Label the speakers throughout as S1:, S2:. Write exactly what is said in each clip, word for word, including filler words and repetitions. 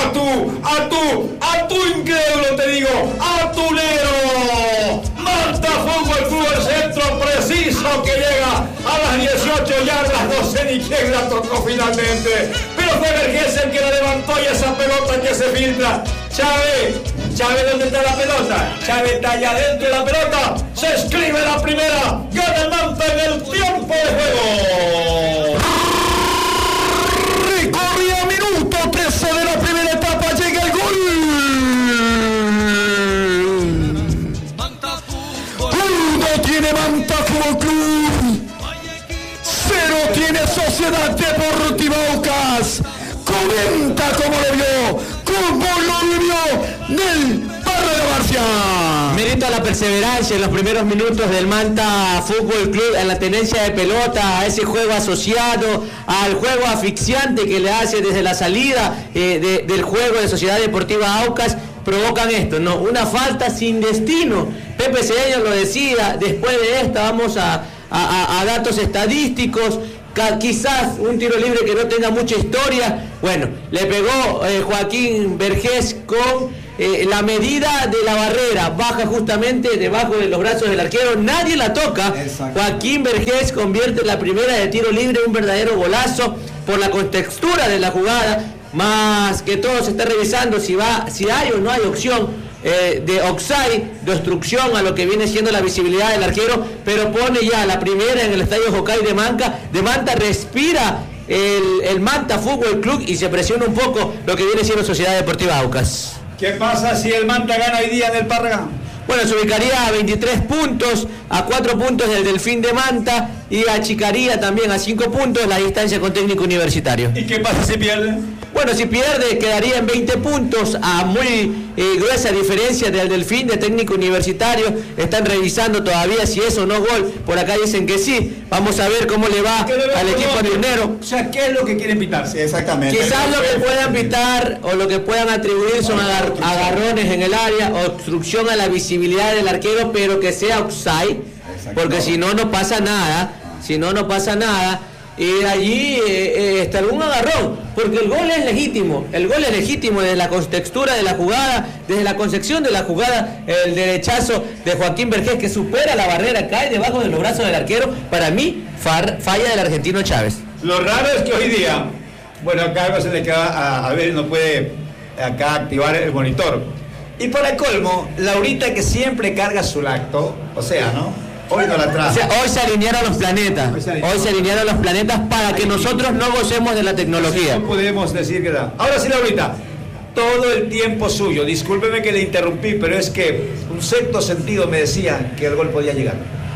S1: a tú, a tú, a tú incrédulo te digo, atunero. Manta Fútbol Club, el centro preciso que llega a las dieciocho yardas, no sé ni quién la tocó finalmente, pero fue Vergés el que la levantó y esa pelota que se filtra. Chávez, Chávez, ¿dónde está la pelota? Chávez está allá dentro de la pelota, se escribe la primera, gana el Manta en el tiempo de juego.
S2: Recorría minuto trece de la primera etapa, llega el gol. Uno tiene Manta Fútbol Club, cero tiene Sociedad Deportiva Aucas. Comenta cómo lo vio, cómo lo vivió del Parra de Barcia.
S3: Mérito a la perseverancia en los primeros minutos del Manta Fútbol Club, en la tenencia de pelota, a ese juego asociado, al juego asfixiante que le hace desde la salida eh, de, del juego de Sociedad Deportiva Aucas, provocan esto, ¿no? Una falta sin destino. Pepe Cedeño lo decía, después de esta vamos a, a, a datos estadísticos. Quizás un tiro libre que no tenga mucha historia. Bueno, le pegó eh, Joaquín Vergés con eh, la medida de la barrera, baja justamente debajo de los brazos del arquero, nadie la toca. Exacto. Joaquín Vergés convierte la primera de tiro libre, un verdadero golazo por la contextura de la jugada. Más que todo se está revisando si va, si hay o no hay opción Eh, de offside, de obstrucción a lo que viene siendo la visibilidad del arquero, pero pone ya la primera en el estadio Jocay de Manca, de Manta, respira el, el Manta Fútbol Club y se presiona un poco lo que viene siendo Sociedad Deportiva Aucas.
S1: ¿Qué pasa si el Manta gana hoy día en el Parra?
S3: Bueno, se ubicaría a veintitrés puntos, a cuatro puntos del Delfín de Manta y achicaría también a cinco puntos la distancia con Técnico Universitario.
S1: ¿Y qué pasa si pierde?
S3: Bueno, si pierde quedaría en veinte puntos, a muy eh, gruesa diferencia del Delfín de Técnico Universitario. Están revisando todavía si es o no gol. Por acá dicen que sí. Vamos a ver cómo le va al equipo minero.
S1: O sea, ¿qué es lo que quieren pitar?
S2: Sí, exactamente.
S3: Quizás lo que puedan pitar o lo que puedan atribuir son agar agarrones en el área, obstrucción a la visibilidad del arquero, pero que sea offside, porque si no, no pasa nada. Si no, no pasa nada. Y allí eh, eh, está algún agarrón, porque el gol es legítimo, el gol es legítimo desde la contextura de la jugada, desde la concepción de la jugada, el derechazo de Joaquín Vergés que supera la barrera, cae debajo de los brazos del arquero, para mí far, falla del argentino Chávez.
S1: Lo raro es que hoy día, bueno, acá algo se le queda a, a ver, no puede acá activar el monitor. Y para el colmo, Laurita que siempre carga su lacto, o sea, ¿no? Hoy no la trajo.
S3: O sea, hoy se alinearon los planetas. Hoy se alinearon, hoy se alinearon los planetas para que nosotros no gocemos de la tecnología.
S1: No podemos decir que da. Ahora sí, Laurita, todo el tiempo suyo. Discúlpeme que le interrumpí, pero es que un sexto sentido me decía que el gol podía llegar.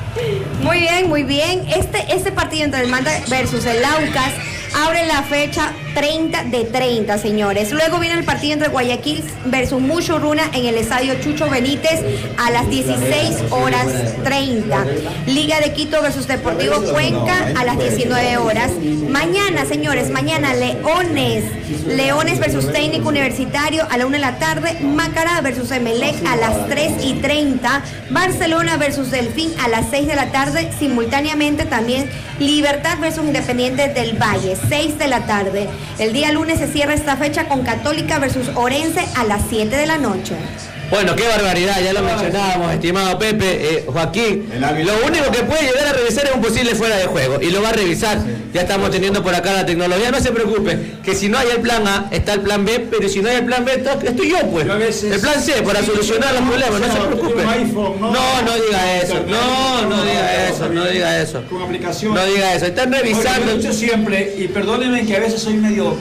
S4: Muy bien, muy bien. Este, este partido entre el Manta versus el Aucas abre la fecha treinta de treinta, señores. Luego viene el partido entre Guayaquil versus Muchurruna en el estadio Chucho Benítez a las dieciséis horas treinta. Liga de Quito versus Deportivo Cuenca a las diecinueve horas. Mañana, señores, mañana Leones. Leones versus Técnico Universitario a la una de la tarde. Macará versus Emelec a las tres y treinta. Barcelona versus Delfín a las seis de la tarde. Simultáneamente también Libertad versus Independiente del Valle, seis de la tarde. El día lunes se cierra esta fecha con Católica versus Orense a las siete de la noche.
S3: Bueno, qué barbaridad, ya lo mencionábamos, estimado Pepe, eh, Joaquín. Lo único que puede llegar a revisar es un posible fuera de juego, y lo va a revisar. Ya estamos teniendo por acá la tecnología, no se preocupe, que si no hay el plan A, está el plan B, pero si no hay el plan B, estoy yo, pues. El plan C, para solucionar los problemas, no se preocupe. No, no diga eso, no, no diga eso, no diga eso.
S1: Con aplicación.
S3: No diga eso, están revisando.
S1: Yo he dicho siempre, y perdónenme que a veces soy medio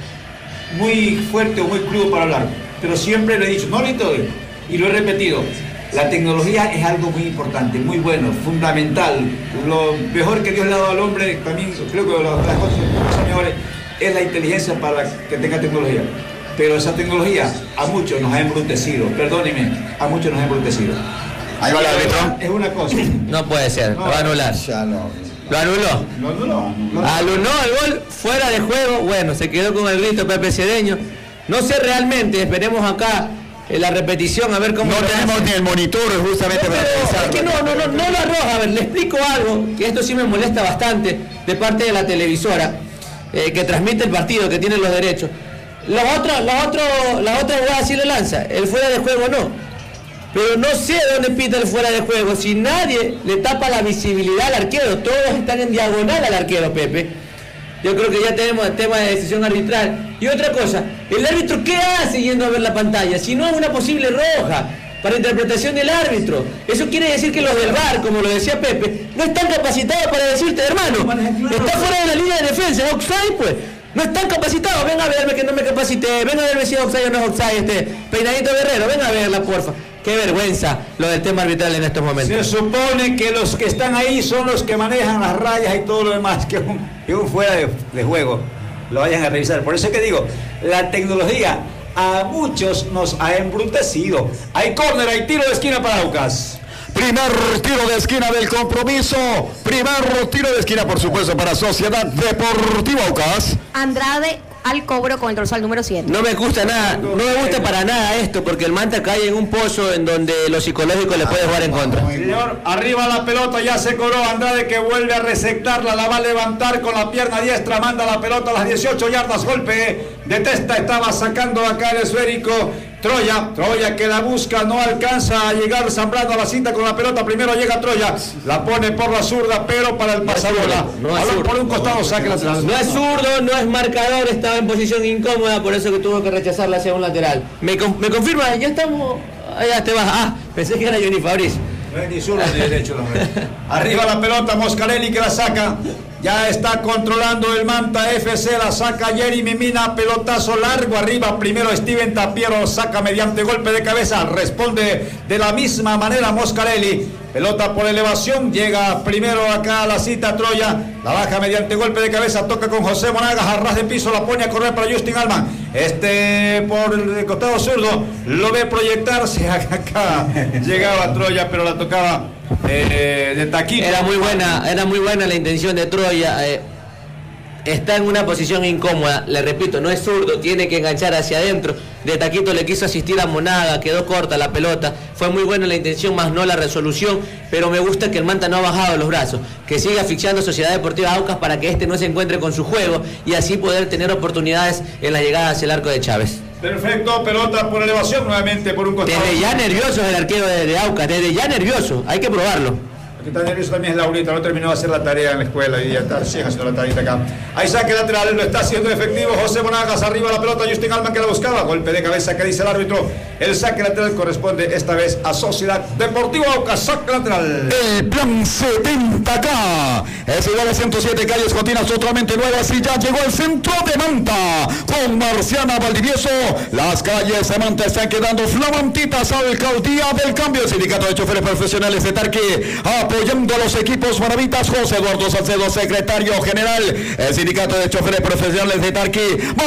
S1: muy fuerte o muy crudo para hablar, pero siempre lo he dicho, no lo estoy. Y lo he repetido, la tecnología es algo muy importante, muy bueno, fundamental. Lo mejor que Dios le ha dado al hombre, también creo que las cosas mejores, es la inteligencia para que tenga tecnología. Pero esa tecnología a muchos nos ha embrutecido, perdónenme, a muchos nos ha embrutecido.
S2: Ahí va el árbitro.
S1: Es una cosa.
S3: No puede ser, no, lo va a anular.
S2: Ya no.
S3: Lo anuló.
S1: Lo anuló.
S3: Anuló el gol fuera de juego. Bueno, se quedó con el grito Pepe Cedeño. No sé realmente, esperemos acá en la repetición a ver cómo.
S2: No tenemos ni el monitor justamente
S3: no,
S2: para
S3: revisar. Es que no, no, no, no lo arroja. A ver, le explico algo, que esto sí me molesta bastante de parte de la televisora, eh, que transmite el partido, que tiene los derechos. Los otros, los otros, las otras jugadas sí le lanza, el fuera de juego no. Pero no sé dónde pita el fuera de juego, si nadie le tapa la visibilidad al arquero, todos están en diagonal al arquero, Pepe. Yo creo que ya tenemos el tema de decisión arbitral. Y otra cosa, el árbitro, ¿qué hace yendo a ver la pantalla? Si no es una posible roja para interpretación del árbitro. Eso quiere decir que los del V A R, como lo decía Pepe, no están capacitados para decirte, hermano, está fuera de la línea de defensa, es offside, pues. No están capacitados, ven a verme que no me capacité, ven a verme si es offside o no es offside, este Peinadito Guerrero, ven a verla, porfa. Qué vergüenza lo del tema arbitral en estos momentos.
S1: Se supone que los que están ahí son los que manejan las rayas y todo lo demás, que un, que un fuera de, de juego lo vayan a revisar. Por eso es que digo, la tecnología a muchos nos ha embrutecido. Hay córner, hay tiro de esquina para Aucas.
S2: Primer tiro de esquina del compromiso. Primer tiro de esquina, por supuesto, para Sociedad Deportiva Aucas.
S4: Andrade al cobro con el dorsal número siete.
S3: No me gusta nada, no me gusta para nada esto, porque el Manta cae en un pozo en donde lo psicológico le puede jugar en contra.
S1: Señor, arriba la pelota, ya se cobró Andrade, que vuelve a resectarla, la va a levantar con la pierna diestra, manda la pelota a las dieciocho yardas, golpe de testa, estaba sacando acá el esférico. Troya, Troya que la busca, no alcanza a llegar Zambrano a la cinta con la pelota, primero llega Troya, la pone por la zurda, pero para el pasabola, no es por un costado, saque lateral.
S3: No es zurdo, no es marcador, estaba en posición incómoda, por eso que tuvo que rechazarla hacia un lateral. Me, me confirma, ya estamos, allá te vas, ah, pensé que era Johnny Fabriz.
S1: No es ni zurdo ni derecho, no. Arriba la pelota, Moscarelli que la saca. Ya está controlando el Manta F C, la saca Jeremy Mina, pelotazo largo arriba, primero Steven Tapiero, saca mediante golpe de cabeza, responde de la misma manera Moscarelli, pelota por elevación, llega primero acá a la cita Troya, la baja mediante golpe de cabeza, toca con José Monagas, a ras de piso, la pone a correr para Justin Alman, este por el costado zurdo, lo ve proyectarse, acá llegaba Troya, pero la tocaba Eh, de taquito.
S3: Era muy buena, era muy buena la intención de Troya. Eh, está en una posición incómoda, le repito, no es zurdo, tiene que enganchar hacia adentro. De taquito le quiso asistir a Monaga, quedó corta la pelota. Fue muy buena la intención, más no la resolución. Pero me gusta que el Manta no ha bajado los brazos, que siga asfixiando a Sociedad Deportiva Aucas para que este no se encuentre con su juego y así poder tener oportunidades en la llegada hacia el arco de Chávez.
S1: Perfecto, pelota por elevación nuevamente por un costado.
S3: Desde ya nervioso es el arquero de, de Aucas, desde ya nervioso, hay que probarlo.
S1: El que está nervioso también es Laurita, no terminó de hacer la tarea en la escuela y ya está recién haciendo la tarea acá. Ahí saque lateral, lo está haciendo efectivo José Monagas, arriba la pelota, Justin Alman que la buscaba, golpe de cabeza que dice el árbitro. El saque lateral corresponde esta vez a Sociedad Deportiva Aucas, saque lateral.
S2: El plan setenta K es igual a ciento siete calles continuas totalmente nuevas y ya llegó el centro de Manta con Marciana Valdivieso. Las calles de Manta están quedando flamantitas. Alcaldía del Cambio, el Sindicato de Choferes Profesionales de Tarqui apoyando a los equipos maravitas. José Eduardo Salcedo, secretario general, el Sindicato de Choferes Profesionales de Tarqui.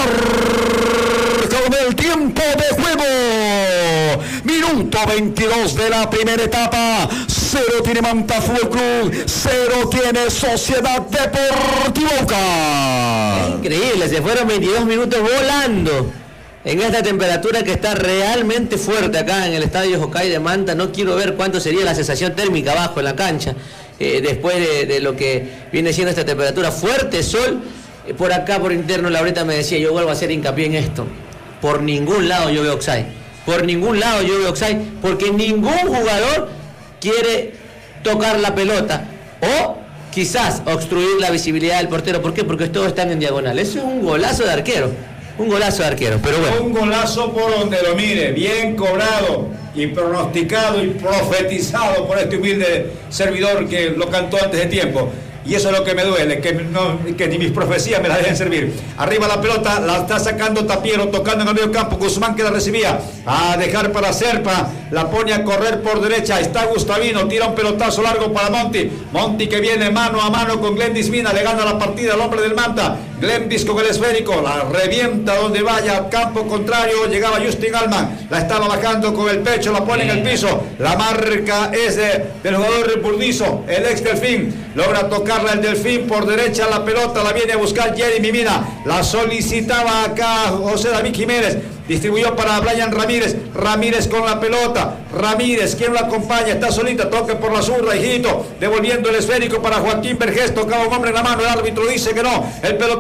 S2: Marca el tiempo de juego. Minuto veintidós de la primera etapa. Cero tiene Manta Fútbol Club, cero tiene Sociedad Deportiva Aucas.
S3: Increíble, se fueron veintidós minutos volando. En esta temperatura que está realmente fuerte acá en el Estadio Jocay de Manta, no quiero ver cuánto sería la sensación térmica abajo en la cancha, eh, después de, de lo que viene siendo esta temperatura. Fuerte sol, eh, por acá por interno Laurita me decía, yo vuelvo a hacer hincapié en esto, por ningún lado yo veo offside, por ningún lado yo veo offside, porque ningún jugador quiere tocar la pelota, o quizás obstruir la visibilidad del portero. ¿Por qué? Porque todos están en diagonal. Eso es un golazo de arquero. Un golazo de arquero, pero bueno.
S1: Un golazo por donde lo mire, bien cobrado y pronosticado y profetizado por este humilde servidor que lo cantó antes de tiempo. Y eso es lo que me duele, que, no, que ni mis profecías me la dejen servir. Arriba la pelota, la está sacando Tapiero, tocando en el medio campo. Guzmán que la recibía, a dejar para Serpa, la pone a correr por derecha. Está Gustavino, tira un pelotazo largo para Monti. Monti que viene mano a mano con Glendis Mina, le gana la partida al hombre del Manta. Glendis con el esférico, la revienta donde vaya, campo contrario. Llegaba Justin Alman, la estaba bajando con el pecho, la pone en el piso. La marca es de, del jugador Burdizo, el ex Delfín. Logra tocar el Delfín por derecha, la pelota la viene a buscar Jeremy Mina, la solicitaba acá José David Jiménez, distribuyó para Brian Ramírez, Ramírez con la pelota, Ramírez, quien lo acompaña, está solita, toque por la zurda, hijito, devolviendo el esférico para Joaquín Vergés, tocaba un hombre en la mano, el árbitro dice que no, el pelota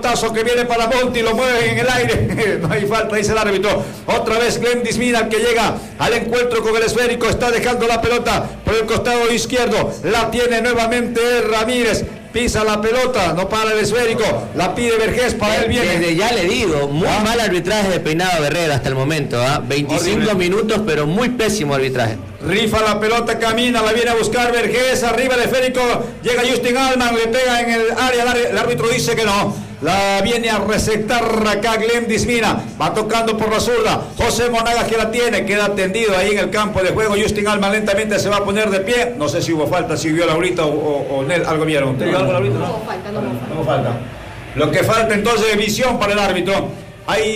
S1: pelotazo que viene para Monti, lo mueve en el aire. No hay falta, dice el árbitro. Otra vez Glendis Mina, que llega al encuentro con el esférico, está dejando la pelota por el costado izquierdo. La tiene nuevamente Ramírez. Pisa la pelota, no para el esférico, la pide Vergés, para él viene.
S3: Desde ya le digo, muy ¿Ah? mal arbitraje de Peinado Herrera hasta el momento, ¿eh? veinticinco Horrible. minutos, pero muy pésimo arbitraje.
S1: Rifa la pelota, camina, la viene a buscar Vergés, arriba el esférico, llega Justin Allman, le pega en el área, el árbitro dice que no. La viene a receptar acá Glendis Mina, va tocando por la zurda, José Monagas que la tiene, queda tendido ahí en el campo de juego. Justin Allman lentamente se va a poner de pie, no sé si hubo falta, si vio Laurita o, o, o Nel, algo vieron. ¿Usted vio algo, Laurita? No, no falta, no, no, no falta. Lo que falta entonces es visión para el árbitro.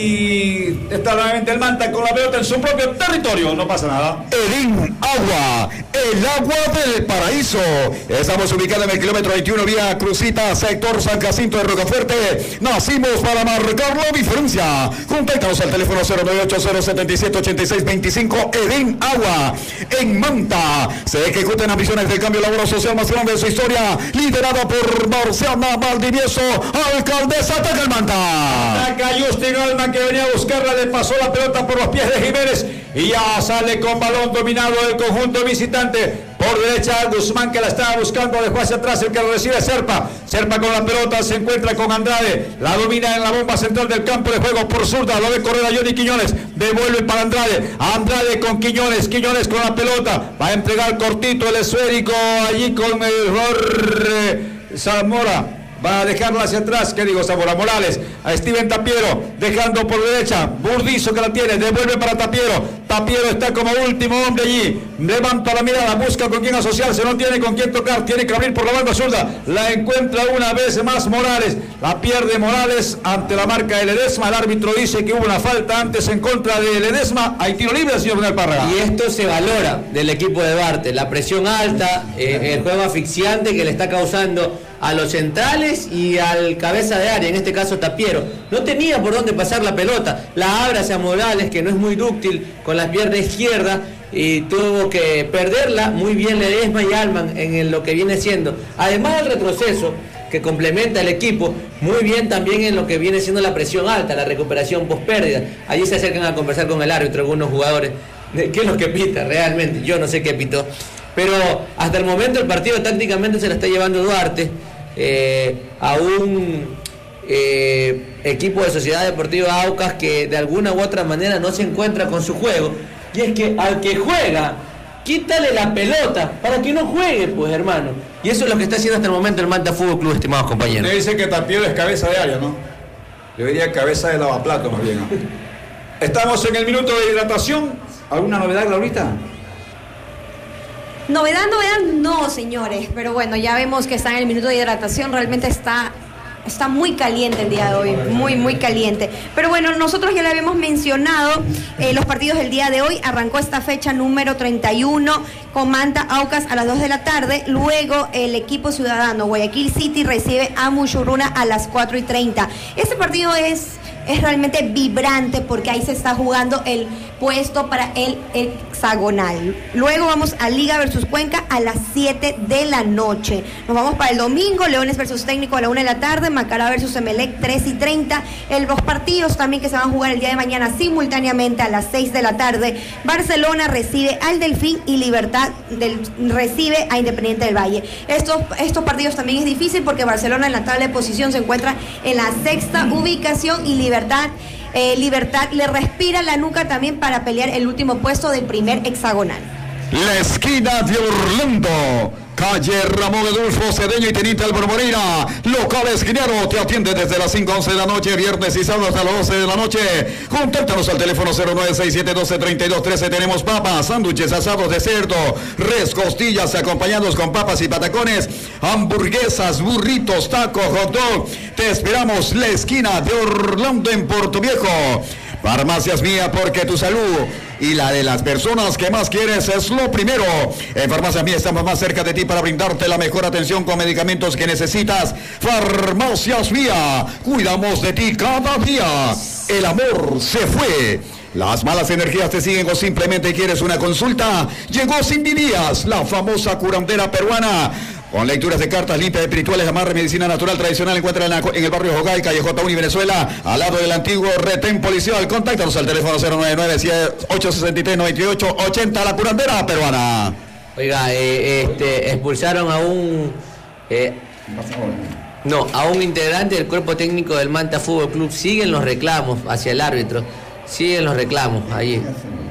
S1: Ahí está nuevamente el Manta con la pelota en su propio territorio, no pasa nada.
S2: Edén Agua, el agua del paraíso. Estamos ubicados en el kilómetro veintiuno, vía Crucita, sector San Jacinto de Rocafuerte. Nacimos para marcar la diferencia. Contáctanos al teléfono cero nueve ocho cero siete siete ocho seis dos cinco. Edén Agua, en Manta. Se ejecutan ambiciones del cambio laboral social más grande de su historia, liderada por Marciana Valdivieso, alcaldesa de Manta.
S1: Acá Justin Allman, que venía a buscarla, le pasó la pelota por los pies de Jiménez y ya sale con balón dominado el conjunto visitante. Por derecha Guzmán, que la estaba buscando, dejó hacia atrás, el que lo recibe Serpa. Serpa con la pelota, se encuentra con Andrade, la domina en la bomba central del campo de juego por zurda, lo ve correr a Johnny Quiñones, devuelve para Andrade, Andrade con Quiñones, Quiñones con la pelota, va a entregar cortito el esférico allí con el Jorge Zamora. Va a dejarla hacia atrás, que digo, Zamora Morales, a Steven Tapiero, dejando por derecha, Burdizo que la tiene, devuelve para Tapiero, Tapiero está como último hombre allí, levanta la mirada, busca con quién asociarse, no tiene con quién tocar, tiene que abrir por la banda zurda, la encuentra una vez más Morales, la pierde Morales ante la marca de Ledesma. El árbitro dice que hubo una falta antes en contra de Ledesma. Hay tiro libre, señor Bernal Párraga.
S3: Y esto se valora del equipo de Barte, la presión alta, eh, el juego asfixiante que le está causando a los centrales y al cabeza de área, en este caso Tapiero. No tenía por dónde pasar la pelota, la abre hacia Morales, que no es muy dúctil con la pierna izquierda, y tuvo que perderla. Muy bien Ledesma y Allman en lo que viene siendo, además del retroceso que complementa el equipo, muy bien también en lo que viene siendo la presión alta, la recuperación post pérdida. Allí se acercan a conversar con el árbitro algunos jugadores, ¿qué es lo que pita realmente? Yo no sé qué pitó, pero hasta el momento el partido tácticamente se lo está llevando Duarte, eh, a un eh, equipo de Sociedad Deportiva Aucas que de alguna u otra manera no se encuentra con su juego, y es que al que juega, quítale la pelota para que no juegue, pues, hermano. Y eso es lo que está haciendo hasta el momento el Manta Fútbol Club, estimados compañeros.
S1: Me dice que Tapiero es cabeza de área, ¿no? Yo diría cabeza de lavaplato más bien, ¿no? Estamos en el minuto de hidratación. ¿Alguna novedad, Laurita?
S4: Novedad, novedad, no, señores. Pero bueno, ya vemos que está en el minuto de hidratación. Realmente está... Está muy caliente el día de hoy, muy, muy caliente. Pero bueno, nosotros ya le habíamos mencionado eh, los partidos del día de hoy. Arrancó esta fecha número treinta y uno con Manta Aucas a las dos de la tarde. Luego el equipo ciudadano Guayaquil City recibe a Muchurruna a las cuatro y treinta. Este partido es... es realmente vibrante porque ahí se está jugando el puesto para el hexagonal. Luego vamos a Liga versus Cuenca a las siete de la noche. Nos vamos para el domingo, Leones versus Técnico a la una de la tarde, Macará versus Emelec tres y treinta. El, los partidos también que se van a jugar el día de mañana simultáneamente a las seis de la tarde. Barcelona recibe al Delfín y Libertad del, recibe a Independiente del Valle. Estos, estos partidos también es difícil porque Barcelona en la tabla de posición se encuentra en la sexta ubicación y Libertad, eh, Libertad le respira la nuca también para pelear el último puesto del primer hexagonal.
S2: La esquina de Orlando, calle Ramón Edulfo Cedeño y Teniente Álvaro Moreira. Local esquinero te atiende desde las cinco a once de la noche, viernes y sábado hasta las doce de la noche. Contáctanos al teléfono cero nueve seis siete uno dos tres dos uno tres. Tenemos papas, sándwiches asados de cerdo, res, costillas acompañados con papas y patacones, hamburguesas, burritos, tacos, hot dog. Te esperamos, la esquina de Orlando en Puerto Viejo. Farmacias Mía, porque tu salud y la de las personas que más quieres es lo primero. En Farmacias Mía estamos más cerca de ti para brindarte la mejor atención con medicamentos que necesitas. Farmacias Mía, cuidamos de ti cada día. El amor se fue. Las malas energías te siguen o simplemente quieres una consulta. Llegó Cindy Díaz, la famosa curandera peruana. Con lecturas de cartas, limpias, espirituales, amarre, medicina natural tradicional. Encuentra en, la, en el barrio Jogay, calle J uno, Venezuela, al lado del antiguo retén policial. Contáctanos al teléfono cero nueve nueve, ocho seis tres, nueve ocho ocho cero, la curandera peruana.
S3: Oiga, eh, este, expulsaron a un... Eh, no, a un integrante del cuerpo técnico del Manta Fútbol Club. Siguen los reclamos hacia el árbitro. Siguen los reclamos allí.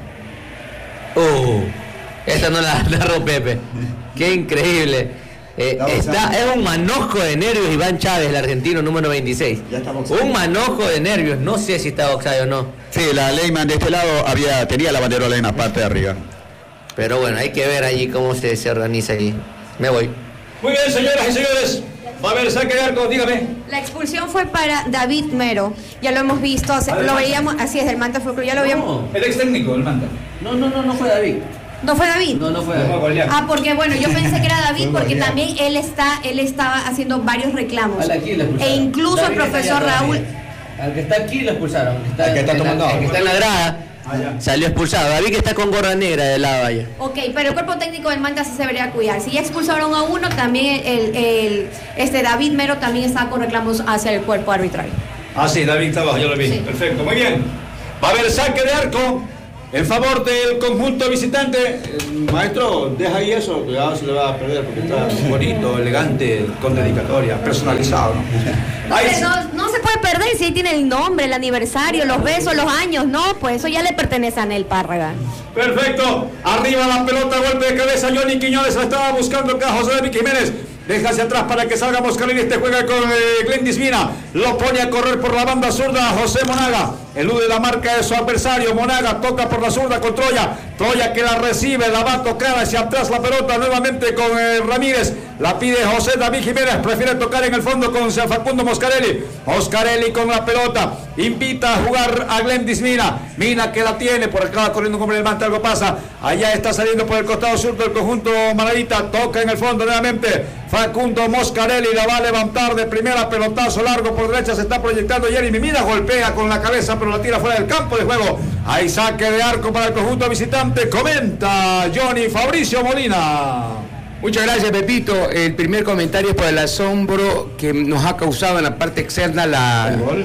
S3: Uh, esta no la narró Pepe. Qué increíble. Eh, está, es un manojo de nervios Iván Chávez, el argentino número veintiséis. Un manojo de nervios, no sé si está boxado o no.
S2: Sí, la Leyman de este lado había, tenía la banderola en la parte de arriba.
S3: Pero bueno, hay que ver allí cómo se, se organiza allí. Me voy.
S1: Muy bien, señoras y señores. Va a haber saque de arco, dígame.
S4: La expulsión fue para David Mero. Ya lo hemos visto, lo veíamos, así es, del Manta Fútbol Club, ya lo veíamos.
S3: No.
S1: El ex técnico del Manta.
S3: No, no, no, no fue David.
S4: ¿No fue David?
S3: No, no fue David.
S4: Ah, porque bueno, yo pensé que era David porque también él está, él estaba haciendo varios reclamos. E incluso el profesor Raúl.
S3: Al que está aquí lo expulsaron. Al que está,
S2: al que está tomando agua.
S3: El que está en la grada ah, salió expulsado. David que está con gorra negra del lado allá.
S4: Ok, pero el cuerpo técnico del Manta sí se debería cuidar. Si ya expulsaron a uno, también el, el este David Mero también está con reclamos hacia el cuerpo arbitral.
S1: Ah, sí, David está abajo, yo lo vi. Sí. Perfecto, muy bien. Va a haber saque de arco en favor del conjunto visitante. Maestro, deja ahí eso, que ya se le va a perder porque está bonito, elegante, con dedicatoria, personalizado, ¿no?
S4: Ahí no, no, no se puede perder si ahí tiene el nombre, el aniversario, los besos, los años, no, pues eso ya le pertenece a Nel Párraga.
S1: Perfecto, arriba la pelota, golpe de cabeza, Johnny Quiñones la estaba buscando acá, José David Jiménez. Deja hacia atrás para que salga Moscarini. Este juega con eh, Glendis Mina. Lo pone a correr por la banda zurda José Monaga. Elude la marca de su adversario. Monaga toca por la zurda con Troya. Troya que la recibe, la va a tocar hacia atrás la pelota nuevamente con eh, Ramírez. La pide José David Jiménez. Prefiere tocar en el fondo con Facundo Moscarelli. Moscarelli con la pelota. Invita a jugar a Glendis Mina. Mina que la tiene. Por acá va corriendo un hombre del Manta. Algo pasa. Allá está saliendo por el costado sur del conjunto Maravita. Toca en el fondo nuevamente. Facundo Moscarelli la va a levantar de primera, pelotazo largo por derecha, se está proyectando Jeremy Mina, golpea con la cabeza pero la tira fuera del campo de juego. Hay saque de arco para el conjunto visitante, comenta Johnny Fabricio Molina.
S5: Muchas gracias, Pepito. El primer comentario es por el asombro que nos ha causado en la parte externa la,
S1: el gol,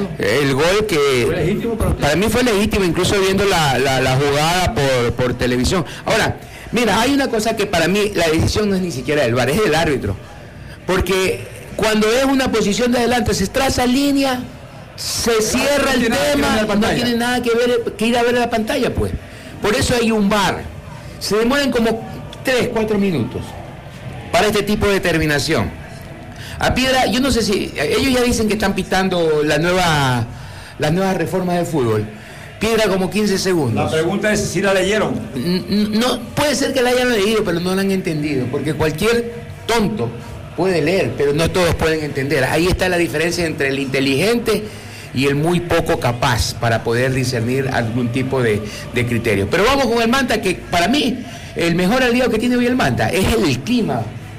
S5: el gol que
S1: ¿Fue legítimo para usted?
S5: Para mí fue legítimo, incluso viendo la, la, la jugada por, por televisión. Ahora, mira, hay una cosa que para mí la decisión no es ni siquiera del V A R, es del árbitro. Porque cuando es una posición de adelante, se traza línea, se cierra el tema, no tiene nada que ver que ir a ver la pantalla, pues. Por eso hay un V A R. Se demoran como tres, cuatro minutos para este tipo de determinación. A Piedra, yo no sé si, ellos ya dicen que están pitando la nueva, las nuevas reformas del fútbol. Piedra como quince segundos.
S1: La pregunta es si la leyeron.
S5: No, puede ser que la hayan leído, pero no la han entendido, porque cualquier tonto puede leer, pero no todos pueden entender. Ahí está la diferencia entre el inteligente y el muy poco capaz para poder discernir algún tipo de, de criterio. Pero vamos con el Manta, que para mí el mejor aliado que tiene hoy el Manta es el clima.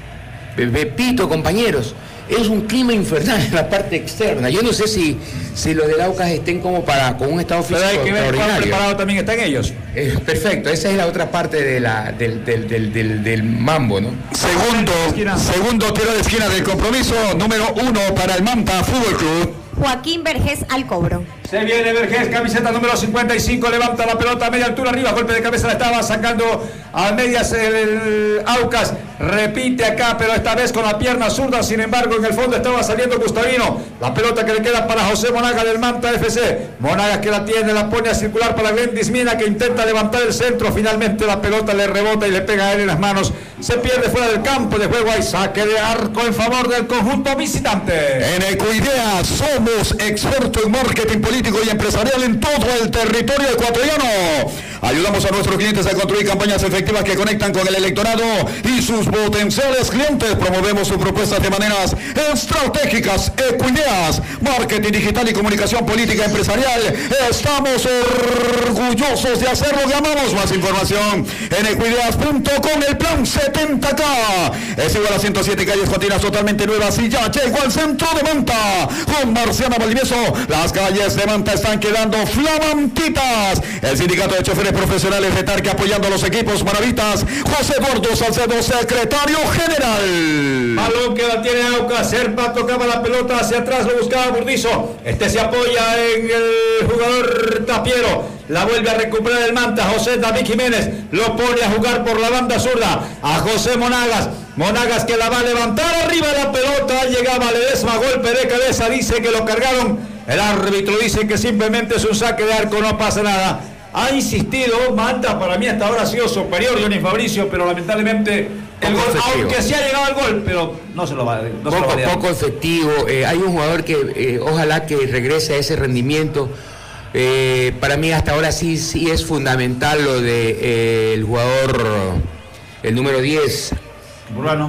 S5: Pepito, compañeros, es un clima infernal en la parte externa. Yo no sé si, si los del Aucas estén como para con un estado físico
S1: pero hay que ver cuán preparado también están ellos.
S5: Eh, perfecto, esa es la otra parte de la, del, del, del, del, del mambo, ¿no?
S2: Segundo, segundo tiro de esquina del compromiso, número uno para el Manta Fútbol Club.
S4: Joaquín Vergés al cobro.
S1: Se viene Vergés, camiseta número cincuenta y cinco, levanta la pelota a media altura arriba, golpe de cabeza, la estaba sacando a medias el, el Aucas, repite acá, pero esta vez con la pierna zurda, sin embargo en el fondo estaba saliendo Gustavino, la pelota que le queda para José Monaga del Manta F C, Monaga que la tiene, la pone a circular para Glendis Mina que intenta levantar el centro, finalmente la pelota le rebota y le pega a él en las manos, se pierde fuera del campo de juego, hay saque de arco en favor del conjunto visitante.
S2: En Ecoidea somos expertos en marketing político y empresarial en todo el territorio ecuatoriano. Ayudamos a nuestros clientes a construir campañas efectivas que conectan con el electorado y sus potenciales clientes. Promovemos sus propuestas de maneras estratégicas. Ecoideas, marketing digital y comunicación política empresarial. Estamos orgullosos de hacerlo. Llamamos más información en ecoideas punto com. El plan setenta K es igual a ciento siete calles continuas totalmente nuevas y ya llegó al centro de Manta. Con Marciana Valdivieso, las calles de Manta están quedando flamantitas. El sindicato de choferes Talleres Profesionales de Tarque apoyando a los equipos maravitas. José Eduardo Salcedo, secretario general.
S1: Balón que la tiene Aucas. Serpa tocaba la pelota hacia atrás, lo buscaba Burdizo. Este se apoya en el jugador Tapiero. La vuelve a recuperar el Manta. José David Jiménez lo pone a jugar por la banda zurda a José Monagas. Monagas que la va a levantar arriba de la pelota. Llegaba Ledesma, golpe de cabeza. Dice que lo cargaron. El árbitro dice que simplemente es un saque de arco, no pasa nada. Ha insistido Manta, para mí hasta ahora ha sido superior Johnny Fabricio, pero lamentablemente el gol, aunque sí ha llegado al gol, pero no se lo va, no
S5: poco,
S1: se lo va a
S5: poco efectivo. Eh, hay un jugador que eh, ojalá que regrese a ese rendimiento. Eh, para mí hasta ahora sí, sí es fundamental lo de eh, el jugador, el número diez.
S1: Burano.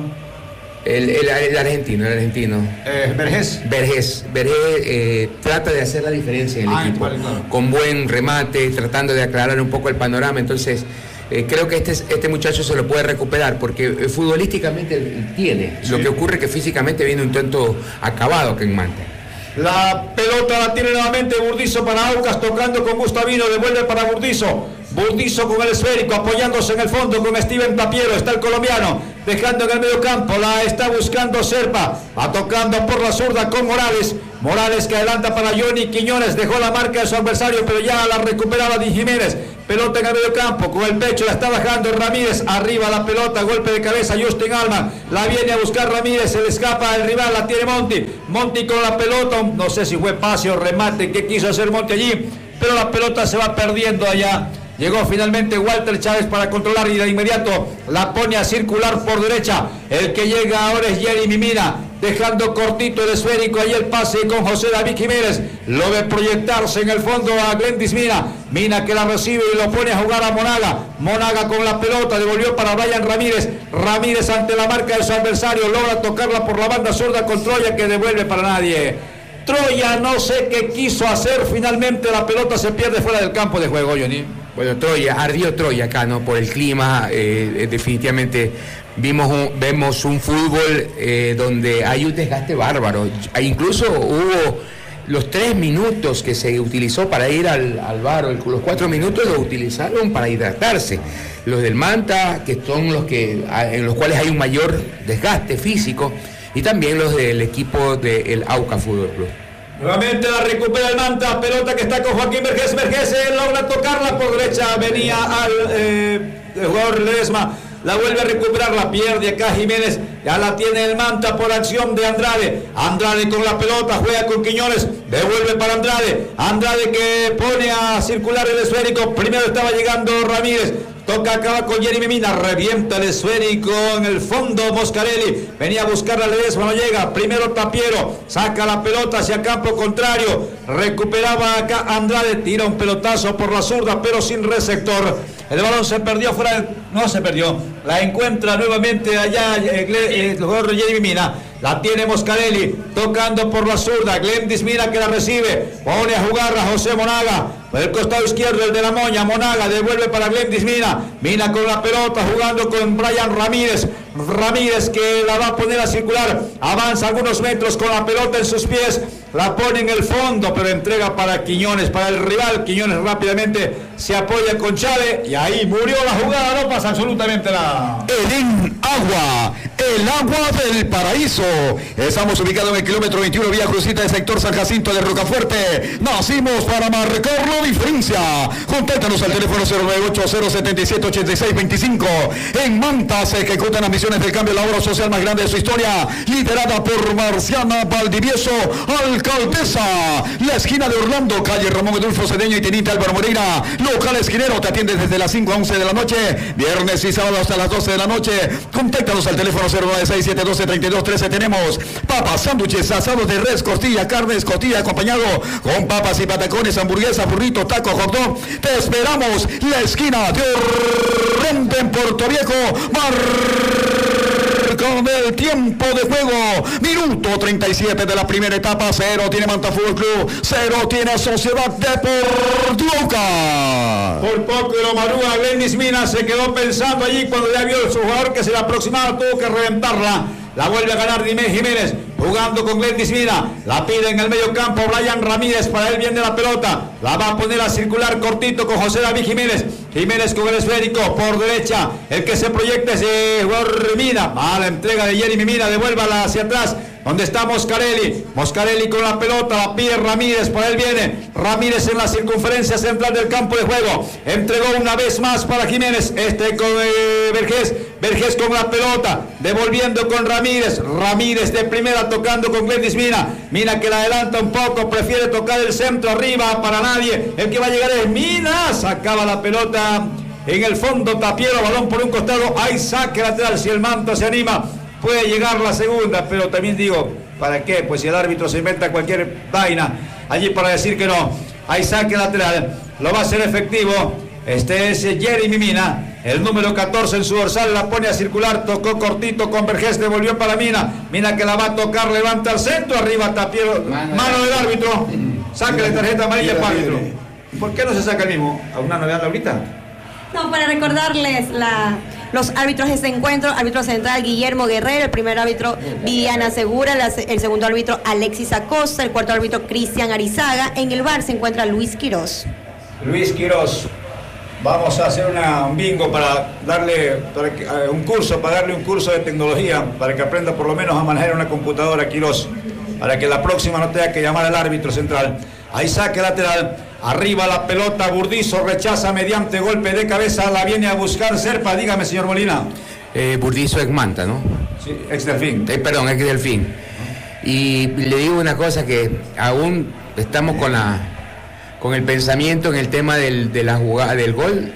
S5: El, el, el argentino, el argentino.
S1: Eh, Vergés.
S5: Vergés. Vergés eh, trata de hacer la diferencia en el
S1: ah,
S5: equipo.
S1: Vale, claro.
S5: Con buen remate, tratando de aclarar un poco el panorama. Entonces, eh, creo que este, este muchacho se lo puede recuperar, porque eh, futbolísticamente tiene. Sí. Lo que ocurre que físicamente viene un tanto acabado que en Manta.
S1: La pelota la tiene nuevamente Burdizo para Aucas, tocando con Gustavino, devuelve para Burdizo. Burdizo con el esférico, apoyándose en el fondo con Steven Tapiero, está el colombiano, dejando en el medio campo, la está buscando Serpa, va tocando por la zurda con Morales. Morales que adelanta para Johnny Quiñones, dejó la marca de su adversario, pero ya la recuperaba Di Jiménez. Pelota en el medio campo, con el pecho la está bajando Ramírez, arriba la pelota, golpe de cabeza Justin Alman, la viene a buscar Ramírez, se le escapa el rival, la tiene Monti, Monti con la pelota, no sé si fue pase o remate, qué quiso hacer Monti allí, pero la pelota se va perdiendo allá. Llegó finalmente Walter Chávez para controlar y de inmediato la pone a circular por derecha. El que llega ahora es Jeremy Mina, dejando cortito el esférico. Ahí el pase con José David Jiménez. Lo ve proyectarse en el fondo a Glendis Mina. Mina que la recibe y lo pone a jugar a Monaga. Monaga con la pelota, devolvió para Brian Ramírez. Ramírez ante la marca de su adversario, logra tocarla por la banda zurda con Troya, que devuelve para nadie. Troya no sé qué quiso hacer, finalmente la pelota se pierde fuera del campo de juego, Johnny.
S5: Bueno, Troya, ardió Troya acá, ¿no? Por el clima, eh, definitivamente vimos un, vemos un fútbol eh, donde hay un desgaste bárbaro. Incluso hubo los tres minutos que se utilizó para ir al, al bar, los cuatro minutos los utilizaron para hidratarse. Los del Manta, que son los que en los cuales hay un mayor desgaste físico, y también los del equipo del Aucas Fútbol Club.
S1: Nuevamente la recupera el Manta, pelota que está con Joaquín Vergés, Vergés logra tocarla por derecha, venía al eh, jugador Ledesma, la vuelve a recuperar, la pierde acá Jiménez, ya la tiene el Manta por acción de Andrade, Andrade con la pelota, juega con Quiñones, devuelve para Andrade, Andrade que pone a circular el esférico, primero estaba llegando Ramírez, toca acaba con Jeremy Mina, revienta el esférico en el fondo Moscarelli, venía a buscar a Ledesma, no llega, primero Tapiero, saca la pelota hacia campo contrario, recuperaba acá Andrade, tira un pelotazo por la zurda pero sin receptor, el balón se perdió fuera, del, no se perdió, la encuentra nuevamente allá el jugador Jeremy Mina, la tiene Moscarelli, tocando por la zurda, Glendis Mina que la recibe, pone a jugar a José Monaga, por el costado izquierdo el de la Moña, Monaga devuelve para Glendis Mina, Mina con la pelota jugando con Brian Ramírez, Ramírez que la va a poner a circular, avanza algunos metros con la pelota en sus pies, la pone en el fondo pero entrega para Quiñones, para el rival, Quiñones rápidamente se apoya con Chávez y ahí murió la jugada, no pasa absolutamente nada.
S2: Edén Agua, el agua del paraíso. Estamos ubicados en el kilómetro veintiuno, vía Crucita del sector San Jacinto de Rocafuerte. Nacimos para marcar la diferencia. Contáctanos al teléfono cero nueve ocho cero siete siete ocho seis dos cinco. En Manta se ejecutan las misiones del cambio, la obra social más grande de su historia, liderada por Marciana Valdivieso, alcaldesa. La esquina de Orlando, calle Ramón Adolfo Cedeño y Teniente Álvaro Moreira. Local esquinero, te atiende desde las cinco a once de la noche, viernes y sábado hasta las doce de la noche. Contáctanos al teléfono cero nueve seis siete uno dos tres dos uno tres. Tenemos papas, sándwiches, asados de res, costilla, carnes, costilla acompañado con papas y patacones, hamburguesa, burrito, taco, hot dog. Te esperamos, la esquina de Orlando en Puerto Viejo. Marca del tiempo de juego, minuto treinta y siete de la primera etapa. Cero tiene Manta Fútbol Club, cero tiene Sociedad Deportiva Aucas.
S1: Por poco lo madruga Glendis Mina, se quedó pensando allí cuando ya vio su jugador que se le aproximaba, tuvo que reventarla. La vuelve a ganar Dime Jiménez, jugando con Glendis Mina, la pide en el medio campo Brian Ramírez, para él viene la pelota, la va a poner a circular cortito con José David Jiménez, Jiménez con el esférico por derecha, el que se proyecta es eh, jugador Mina, mala entrega de Jeremy Mina, devuélvala hacia atrás, donde está Moscarelli, Moscarelli con la pelota, la pide Ramírez, para él viene Ramírez en la circunferencia central del campo de juego, entregó una vez más para Jiménez, este con eh, Vergés, Vergés con la pelota, devolviendo con Ramírez, Ramírez de primera tocando con Glendis Mina, Mina que la adelanta un poco, prefiere tocar el centro arriba para nadie, el que va a llegar es Mina, sacaba la pelota en el fondo, Tapiero, balón por un costado, hay saque lateral, si el Manta se anima, puede llegar la segunda, pero también digo, ¿para qué? Pues si el árbitro se inventa cualquier vaina allí para decir que no, hay saque lateral, lo va a hacer efectivo, este es Jeremy Mina, el número catorce en su dorsal, la pone a circular, tocó cortito con Vergés, devolvió para Mina, Mina que la va a tocar, levanta al centro, arriba Tapiero, mano, mano del árbitro, sácale tarjeta amarilla para el árbitro. ¿Por qué no se saca el mismo? ¿A una novedad ahorita?
S4: No, para recordarles la, los árbitros de este encuentro, árbitro central Guillermo Guerrero, el primer árbitro Viviana Segura, la, el segundo árbitro Alexis Acosta, el cuarto árbitro Cristian Arizaga, en el V A R se encuentra Luis Quirós.
S1: Luis Quirós, vamos a hacer una, un bingo para darle para que, uh, un curso, para darle un curso de tecnología, para que aprenda por lo menos a manejar una computadora, Quirós, para que la próxima no tenga que llamar al árbitro central. Ahí saque lateral, arriba la pelota, Burdizo rechaza mediante golpe de cabeza, la viene a buscar Serpa, dígame señor Molina.
S5: Eh, Burdizo ex Manta, ¿no?
S1: Sí, ex Delfín.
S5: Eh, perdón, ex Delfín. Y le digo una cosa, que aún estamos con la con el pensamiento en el tema del, de la jugada, del gol,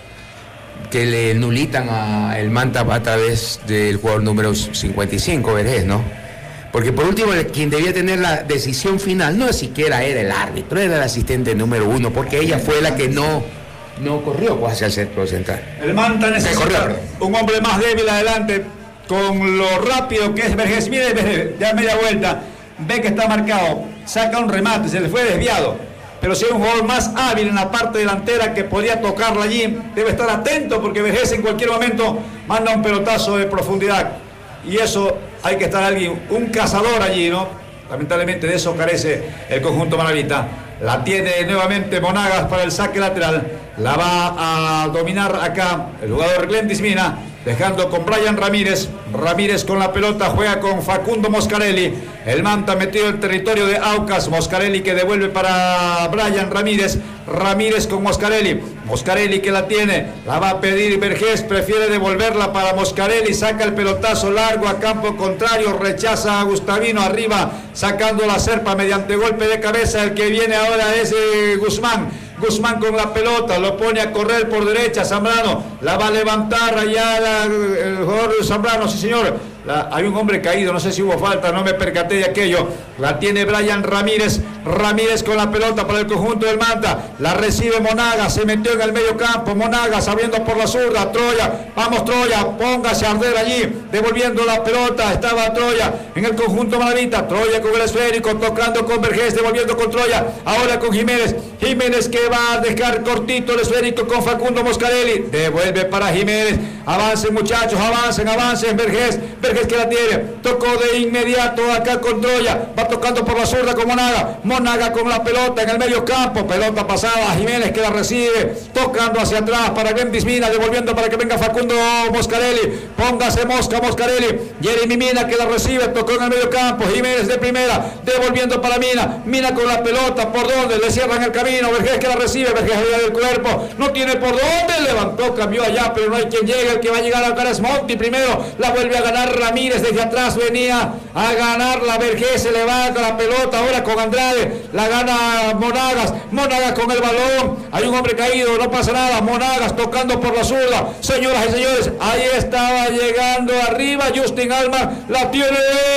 S5: que le nulitan a el Manta a través del jugador número cincuenta y cinco, Vergés, ¿no? Porque por último, quien debía tener la decisión final no siquiera era el árbitro, era el asistente número uno, porque ella fue la que no, no corrió hacia el centro central.
S1: El Manta necesita un hombre más débil adelante, con lo rápido que es Vergés. Mire, ya media vuelta, ve que está marcado, saca un remate, se le fue desviado. Pero si hay un jugador más hábil en la parte delantera que podría tocarla allí, debe estar atento, porque Vergés en cualquier momento manda un pelotazo de profundidad. Y eso hay que estar alguien, un cazador allí, ¿no? Lamentablemente de eso carece el conjunto manabita. La tiene nuevamente Monagas para el saque lateral. La va a dominar acá el jugador Glendis Mina, dejando con Brian Ramírez. Ramírez con la pelota, juega con Facundo Moscarelli. El Manta metido en el territorio de Aucas. Moscarelli que devuelve para Brian Ramírez. Ramírez con Moscarelli. Moscarelli que la tiene, la va a pedir Vergés, prefiere devolverla para Moscarelli, saca el pelotazo largo a campo contrario, rechaza a Gustavino arriba, sacando la Serpa mediante golpe de cabeza. El que viene ahora es eh, Guzmán. Guzmán con la pelota, lo pone a correr por derecha, Zambrano, la va a levantar allá la, el jugador Zambrano, sí señor, la, hay un hombre caído, no sé si hubo falta, no me percaté de aquello, la tiene Brian Ramírez, Ramírez con la pelota para el conjunto del Manta, la recibe Monagas, se metió en el medio campo, Monagas abriendo por la zurda, Troya, vamos Troya, póngase a arder allí, devolviendo la pelota, estaba Troya en el conjunto manavita, Troya con el esférico, tocando con Vergés, devolviendo con Troya, ahora con Jiménez, Jiménez que va a dejar cortito el esférico con Facundo Moscarelli, devuelve para Jiménez, avancen muchachos, avancen, avancen, Vergés, Vergés que la tiene, tocó de inmediato acá con Troya, va tocando por la zurda con Monaga, Monaga con la pelota en el medio campo, pelota pasada a Jiménez que la recibe, tocando hacia atrás para Glendis Mina, devolviendo para que venga Facundo Moscarelli, póngase Mosca Moscarelli, Jeremy Mina que la recibe, tocó en el medio campo, Jiménez de primera, devolviendo para Mina, Mina con la pelota, por donde le cierran el camino, Vergés que la recibe, Vergés arriba del cuerpo, no tiene por dónde, levantó, cambió allá, pero no hay quien llegue, el que va a llegar acá es Monti primero, la vuelve a ganar Ramírez, desde atrás venía a ganar la Vergés, se levanta la pelota ahora con Andrade, la gana Monagas, Monagas con el balón, hay un hombre caído, no pasa nada, Monagas tocando por la zurda, señoras y señores, ahí estaba llegando arriba Justin Alma, la tiene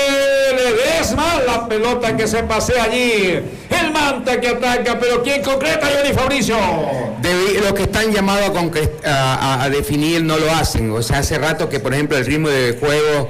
S1: Ledesma, la pelota que se pasea allí, el Manta que ataca, pero ¿quién concreta? Johnny Fabricio.
S5: De, los que están llamados a, a, a definir no lo hacen, o sea, hace rato que por ejemplo el ritmo de juego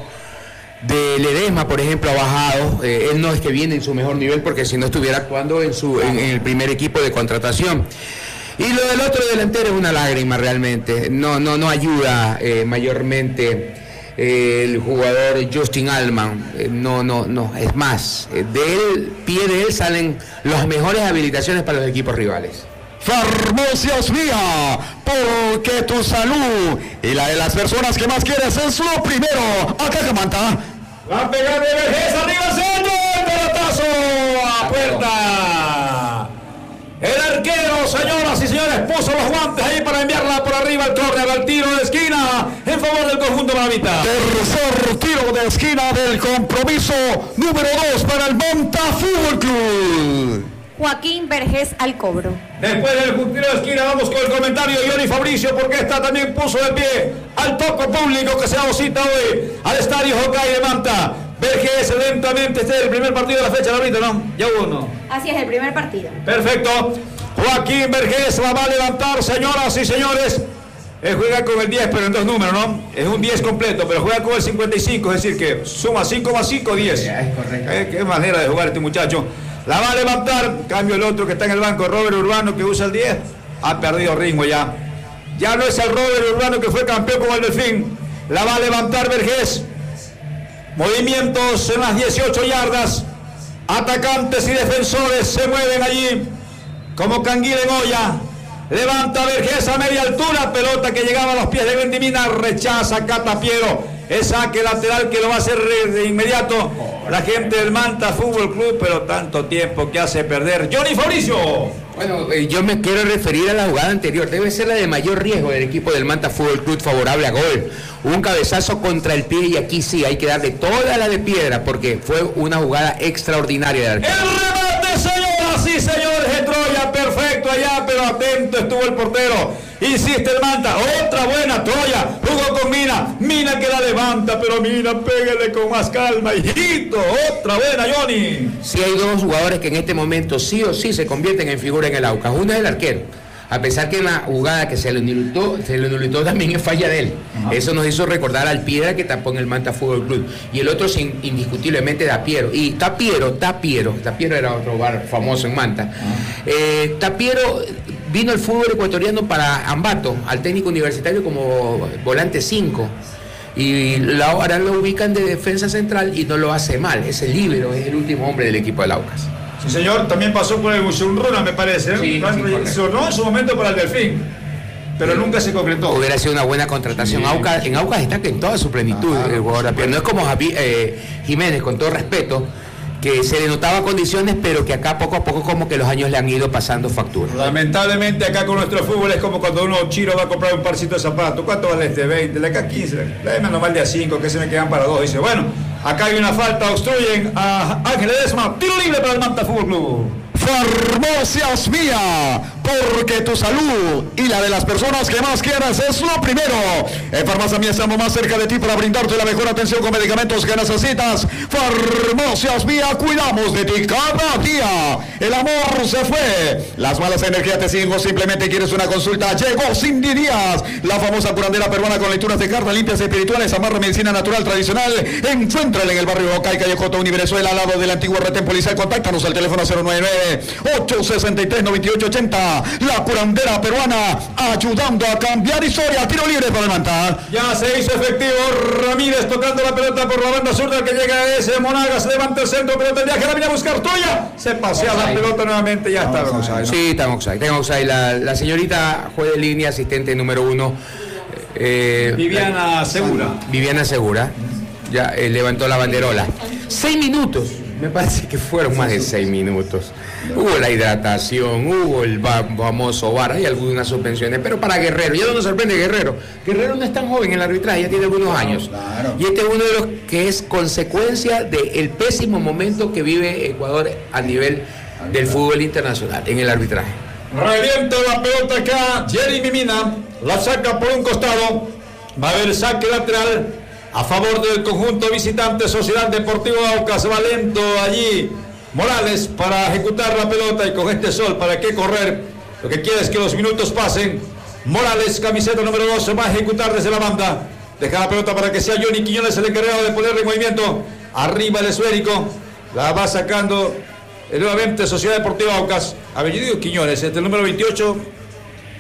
S5: de Ledesma, por ejemplo, ha bajado, eh, él no es que viene en su mejor nivel porque si no estuviera actuando en, su, en, en el primer equipo de contratación. Y lo del otro delantero es una lágrima realmente, no, no, no ayuda eh, mayormente eh, el jugador Justin Allman. Eh, no, no, no, es más, eh, del pie de él salen las mejores habilitaciones para los equipos rivales.
S2: Farmacias Mía, porque tu salud y la de las personas que más quieres es lo primero. Acá que Manta.
S6: La pegada de Vergés, arriba centro, el pelotazo a puerta. El arquero, señoras y señores, puso los guantes ahí para enviarla por arriba al córner, al tiro de esquina en favor del conjunto Maravita.
S2: Tercer tiro de esquina del compromiso número dos para el Manta Fútbol Club.
S4: Joaquín Vergés al cobro.
S6: Después del tiro de esquina vamos con el comentario de Johnny Fabricio, porque esta también puso de pie al poco público que se da cita hoy al estadio Hockey de Manta. Vergés lentamente, este es el primer partido de la fecha, ahorita, ¿no? Ya hubo uno.
S4: Así es, el primer partido.
S6: Perfecto. Joaquín Vergés la va a levantar, señoras y señores. Él juega con el diez, pero en dos números, ¿no? Es un diez completo, pero juega con el cincuenta y cinco, es decir, que suma cinco más cinco, diez.
S5: Es correcto.
S6: Eh, qué manera de jugar este muchacho. La va a levantar, cambio el otro que está en el banco, Robert Urbano, que usa el diez. Ha perdido ritmo ya. Ya no es el Robert Urbano que fue campeón con el Delfín. La va a levantar Vergés. Movimientos en las dieciocho yardas. Atacantes y defensores se mueven allí como canguil en olla. Levanta Vergés a media altura. Pelota que llegaba a los pies de Vendimina. Rechaza Catapiero. Es saque lateral que lo va a hacer de inmediato la gente del Manta Fútbol Club, pero tanto tiempo que hace perder Johnny Fabricio.
S5: Bueno, eh, yo me quiero referir a la jugada anterior. Debe ser la de mayor riesgo del equipo del Manta Fútbol Club, favorable a gol. Un cabezazo contra el pie y aquí sí hay que darle toda la de piedra porque fue una jugada extraordinaria del arquero.
S6: El remate, señoras y señores de Troya, perfecto allá, pero atento estuvo el portero. Insiste el Manta, otra buena Troya, jugó con Mina, Mina que la levanta, pero Mina pégale con más calma, hijito, otra buena Johnny.
S5: Sí hay dos jugadores que en este momento sí o sí se convierten en figura en el Aucas. Uno es el arquero, a pesar que en la jugada que se le inultó, se le inultó también es falla de él. Ajá. Eso nos hizo recordar al Piedra que tapó en el Manta Fútbol Club. Y el otro es indiscutiblemente Tapiero. Y Tapiero, Tapiero, Tapiero era otro bar famoso en Manta. Eh, Tapiero vino al fútbol ecuatoriano para Ambato, al técnico universitario como volante cinco. Y la, ahora lo ubican de defensa central y no lo hace mal. Es el líbero, es el último hombre del equipo del Aucas.
S6: Sí, señor, también pasó por el Musurruna, me parece. ¿eh?
S5: Sí, sí,
S6: sonó en su momento para el Delfín, pero sí, nunca se concretó.
S5: Hubiera sido una buena contratación. Sí. Aucas, en Aucas está que en toda su plenitud ah, el jugador, pero no es como Javi, eh, Jiménez, con todo respeto, que se le notaba condiciones, pero que acá poco a poco como que los años le han ido pasando factura.
S6: Lamentablemente acá con nuestro fútbol es como cuando uno chino va a comprar un parcito de zapatos. ¿Cuánto vale este? veinte, la acá quince, la menos mal de a cinco, que se me quedan para dos. Dice, bueno, acá hay una falta, obstruyen a Ángel Ledesma, tiro libre para el Manta Fútbol Club.
S2: Farmacias Mía, porque tu salud y la de las personas que más quieras es lo primero. En Farmacia Mía estamos más cerca de ti para brindarte la mejor atención con medicamentos que necesitas. Farmacias Mía, cuidamos de ti cada día. El amor se fue, las malas energías te siguen o simplemente quieres una consulta. Llegó Cindy Díaz, la famosa curandera peruana con lecturas de cartas limpias espirituales, amarre medicina natural tradicional. Encuéntrala en el barrio Hockey, calle J, Univenezuela, al lado del antiguo retén policial. Contáctanos al teléfono cero nueve nueve, ocho seis tres, nueve ocho ocho cero. La curandera peruana ayudando a cambiar historia. Tiro libre para el Manta.
S6: Ya se hizo efectivo Ramírez tocando la pelota por la banda zurda, que llega a ese Monagas, levanta el centro, pelota el viaje, la viene a buscar Troya. Se pasea la pelota nuevamente, ya está.
S5: ¿No? Sí, está offside. Está offside. La, la señorita juez de línea, asistente número uno.
S6: Eh, Viviana Segura.
S5: Viviana Segura. Ya eh, levantó la banderola. Seis minutos. Me parece que fueron más de seis minutos. Hubo la hidratación, hubo el famoso V A R, hay algunas suspensiones, pero para Guerrero, ya no nos sorprende Guerrero. Guerrero no es tan joven en el arbitraje, ya tiene algunos años. Claro. Y este es uno de los que es consecuencia del pésimo momento que vive Ecuador a nivel del fútbol internacional, en el arbitraje.
S6: Revienta la pelota acá, Jeremy Mina, la saca por un costado, va a haber saque lateral a favor del conjunto visitante Sociedad Deportiva Aucas. Va lento allí Morales para ejecutar la pelota, y con este sol, ¿para qué correr? Lo que quiere es que los minutos pasen. Morales, camiseta número dos, va a ejecutar desde la banda. Deja la pelota para que sea Johnny Quiñones el encargado de ponerle en movimiento. Arriba el esférico, la va sacando nuevamente Sociedad Deportiva Aucas. Avenida Quiñones, este el número veintiocho.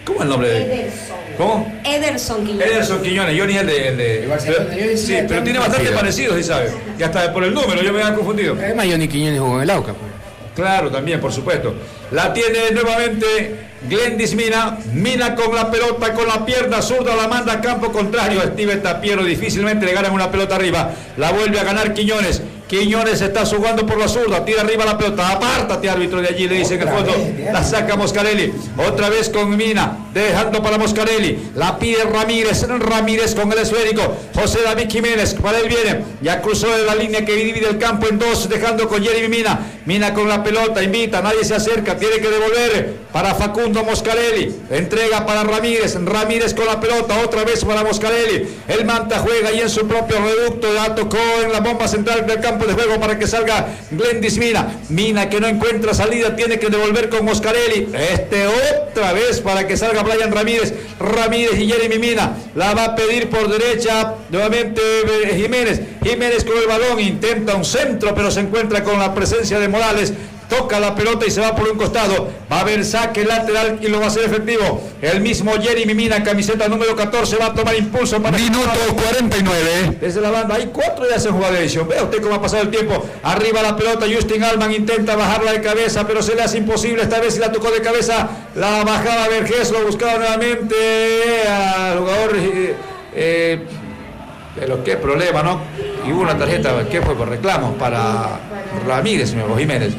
S6: ¿Cómo es el nombre de
S4: Ederson.
S6: ¿Cómo?
S4: Ederson Quiñones.
S6: Ederson Quiñones, Johnny el de... El de,
S5: De Barcelona,
S6: pero,
S5: yo decía
S6: sí, pero
S5: que
S6: tiene
S5: no
S6: bastante
S5: conocido.
S6: parecido, ¿sí sabe? Y hasta por el número, yo me había confundido.
S5: Además, Johnny Quiñones jugó en el Aucas. Pues.
S6: Claro, también, por supuesto. La tiene nuevamente Glendis Mina. Mina con la pelota, con la pierna zurda, la manda a campo contrario. Steven Tapiero difícilmente le ganan una pelota arriba. La vuelve a ganar Quiñones. Quiñones está jugando por la zurda, tira arriba la pelota, apártate árbitro de allí, le dice en el fondo, la saca Moscarelli, otra vez con Mina, dejando para Moscarelli, la pide Ramírez, Ramírez con el esférico, José David Jiménez, para él viene, ya cruzó la línea que divide el campo en dos, dejando con Jeremy Mina, Mina con la pelota, invita, nadie se acerca, tiene que devolver para Facundo Moscarelli, entrega para Ramírez, Ramírez con la pelota, otra vez para Moscarelli, el Manta juega ahí en su propio reducto, la tocó en la bomba central del campo de juego para que salga Glendis Mina, Mina que no encuentra salida, tiene que devolver con Moscarelli, este otra vez para que salga Brian Ramírez, Ramírez y Jeremy Mina, la va a pedir por derecha, nuevamente Jiménez, Jiménez con el balón, intenta un centro pero se encuentra con la presencia de Morales, toca la pelota y se va por un costado, va a haber saque lateral y lo va a hacer efectivo, el mismo Jeremy Mina, camiseta número catorce, va a tomar impulso para...
S2: Minuto cuarenta y nueve.
S6: Desde la banda, hay cuatro ya se jugado de edición, vea usted cómo ha pasado el tiempo, arriba la pelota, Justin Allman intenta bajarla de cabeza, pero se le hace imposible, esta vez si la tocó de cabeza, la bajaba Vergés, lo buscaba nuevamente al jugador, eh, eh, pero qué problema, ¿no? Y hubo una tarjeta, ¿qué fue? Por reclamos para Ramírez, o Jiménez.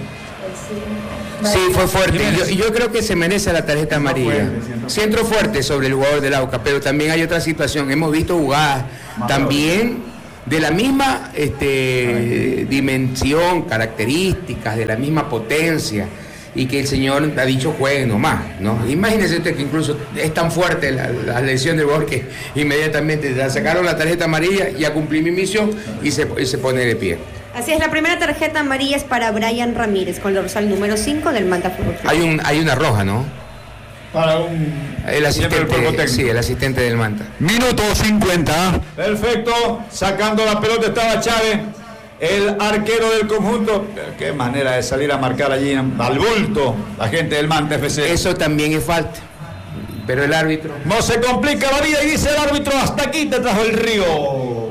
S5: Sí, fue fuerte. Yo, yo creo que se merece la tarjeta amarilla. Centro fuerte sobre el jugador del Aucas, pero también hay otra situación. Hemos visto jugadas también de la misma este, dimensión, características, de la misma potencia, y que el señor ha dicho jueguen nomás, ¿no? Imagínese usted que incluso es tan fuerte la, la lesión del jugador que inmediatamente le sacaron la tarjeta amarilla, ya cumplí mi misión y se, y se pone de pie.
S4: Así es, la primera tarjeta amarilla es para Brian Ramírez con el dorsal número cinco del Manta Fútbol Club.
S5: Hay, un, hay una roja, ¿no?
S6: Para un...
S5: El asistente, sí, el asistente del Manta.
S2: Minuto cincuenta.
S6: Perfecto, sacando la pelota estaba Chávez, el arquero del conjunto. Qué manera de salir a marcar allí al bulto la gente del Manta F C.
S5: Eso también es falta, pero el árbitro...
S6: No se complica la vida y dice el árbitro, hasta aquí te trajo el río.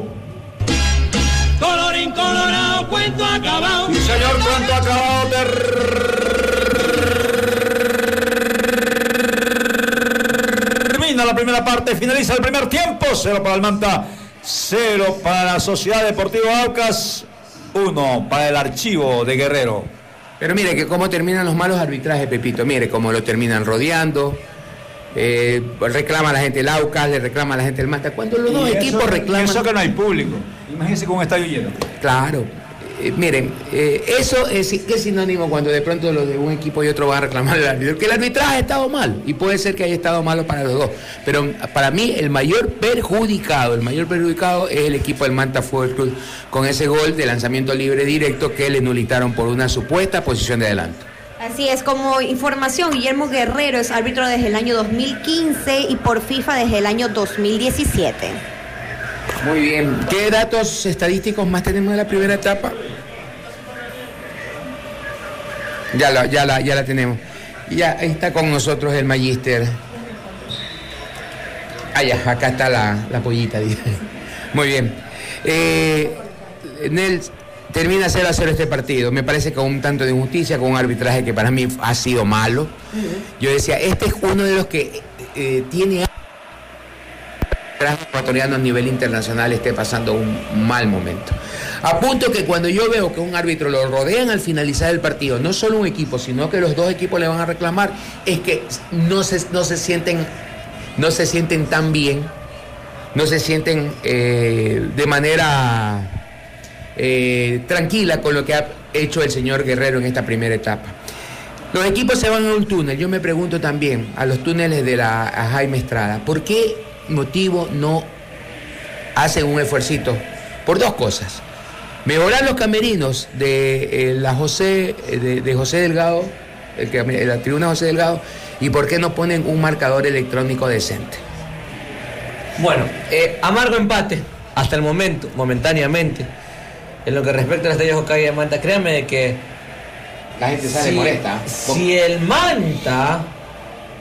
S7: Colorín colorado, cuento acabado.
S6: Sí, señor, cuento acabado. Termina la primera parte, finaliza el primer tiempo. Cero para el Manta, cero para la Sociedad Deportiva Aucas, uno para el Archivo de Guerrero.
S5: Pero mire que cómo terminan los malos arbitrajes, Pepito. Mire cómo lo terminan rodeando. Eh, reclama a la gente del Aucas, le reclama a la gente del Manta. Cuando los dos
S6: eso,
S5: equipos reclaman...
S6: Eso que no hay público. Imagínense con un estadio lleno.
S5: Claro. Eh, miren, eh, eso es, ¿qué es sinónimo cuando de pronto los de un equipo y otro van a reclamar al árbitro? Que el arbitraje ha estado mal, y puede ser que haya estado malo para los dos. Pero para mí el mayor perjudicado, el mayor perjudicado es el equipo del Manta Fútbol Club, con ese gol de lanzamiento libre directo que le nulitaron por una supuesta posición de adelanto.
S4: Así es, como información, Guillermo Guerrero es árbitro desde el año dos mil quince y por FIFA desde el año dos mil diecisiete.
S5: Muy bien. ¿Qué datos estadísticos más tenemos de la primera etapa? Ya la, ya la, ya la tenemos. Ya está con nosotros el magíster. Ah, ya, acá está la, la pollita. Dice. Muy bien. Eh, Nel, termina cero a cero este partido. Me parece con un tanto de injusticia, con un arbitraje que para mí ha sido malo. Uh-huh. Yo decía, este es uno de los que eh, tiene... ecuatoriano a nivel internacional esté pasando un mal momento. A punto que cuando yo veo que un árbitro lo rodean al finalizar el partido, no solo un equipo, sino que los dos equipos le van a reclamar, es que no se, no se sienten no se sienten tan bien, no se sienten eh, de manera eh, tranquila con lo que ha hecho el señor Guerrero en esta primera etapa. Los equipos se van a un túnel. Yo me pregunto también a los túneles de la a Jaime Estrada, ¿por qué motivo no hacen un esfuercito? Por dos cosas: mejorar los camerinos de eh, la José de, de José Delgado, el que, la tribuna José Delgado, y por qué no ponen un marcador electrónico decente.
S3: Bueno, eh, amargo empate hasta el momento, momentáneamente, en lo que respecta a las estrellas Hokkaido de Manta. Créanme de que
S5: la gente sale
S3: si,
S5: molesta.
S3: Si el Manta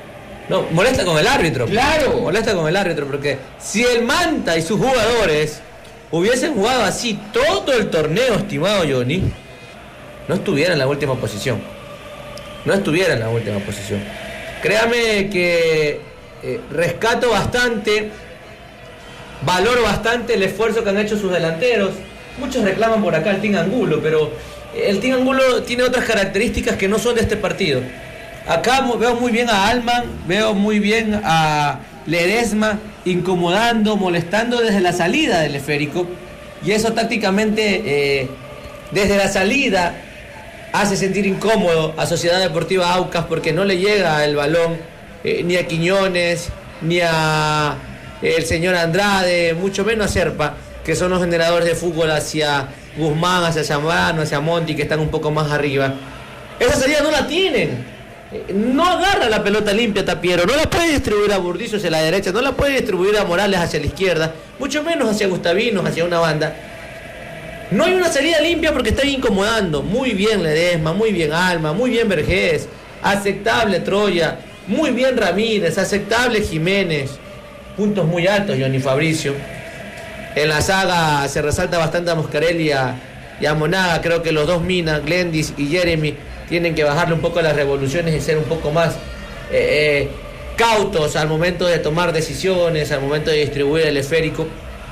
S3: No, molesta con el árbitro.
S5: Claro.
S3: Molesta con el árbitro, porque si el Manta y sus jugadores hubiesen jugado así todo el torneo, estimado Johnny, no estuviera en la última posición. No estuviera en la última posición. Créame que eh, rescato bastante, valoro bastante el esfuerzo que han hecho sus delanteros. Muchos reclaman por acá el Team Angulo, pero el Team Angulo tiene otras características que no son de este partido. Acá veo muy bien a Alman, veo muy bien a Ledesma incomodando, molestando desde la salida del esférico, y eso tácticamente eh, desde la salida hace sentir incómodo a Sociedad Deportiva Aucas, porque no le llega el balón eh, ni a Quiñones, ni a eh, el señor Andrade, mucho menos a Serpa, que son los generadores de fútbol hacia Guzmán, hacia Zambrano, hacia Monti, que están un poco más arriba. Esa salida no la tienen. No agarra la pelota limpia Tapiero, no la puede distribuir a Burdizo hacia la derecha, no la puede distribuir a Morales hacia la izquierda, mucho menos hacia Gustavinos, hacia una banda. No hay una salida limpia porque está incomodando. Muy bien Ledesma, muy bien Alma, muy bien Vergés, aceptable Troya, muy bien Ramírez, aceptable Jiménez. Puntos muy altos Johnny Fabricio. En la saga se resalta bastante a Moscarelli y a, y a Monaga. Creo que los dos Mina, Glendis y Jeremy, tienen que bajarle un poco a las revoluciones y ser un poco más eh, eh, cautos al momento de tomar decisiones, al momento de distribuir el esférico.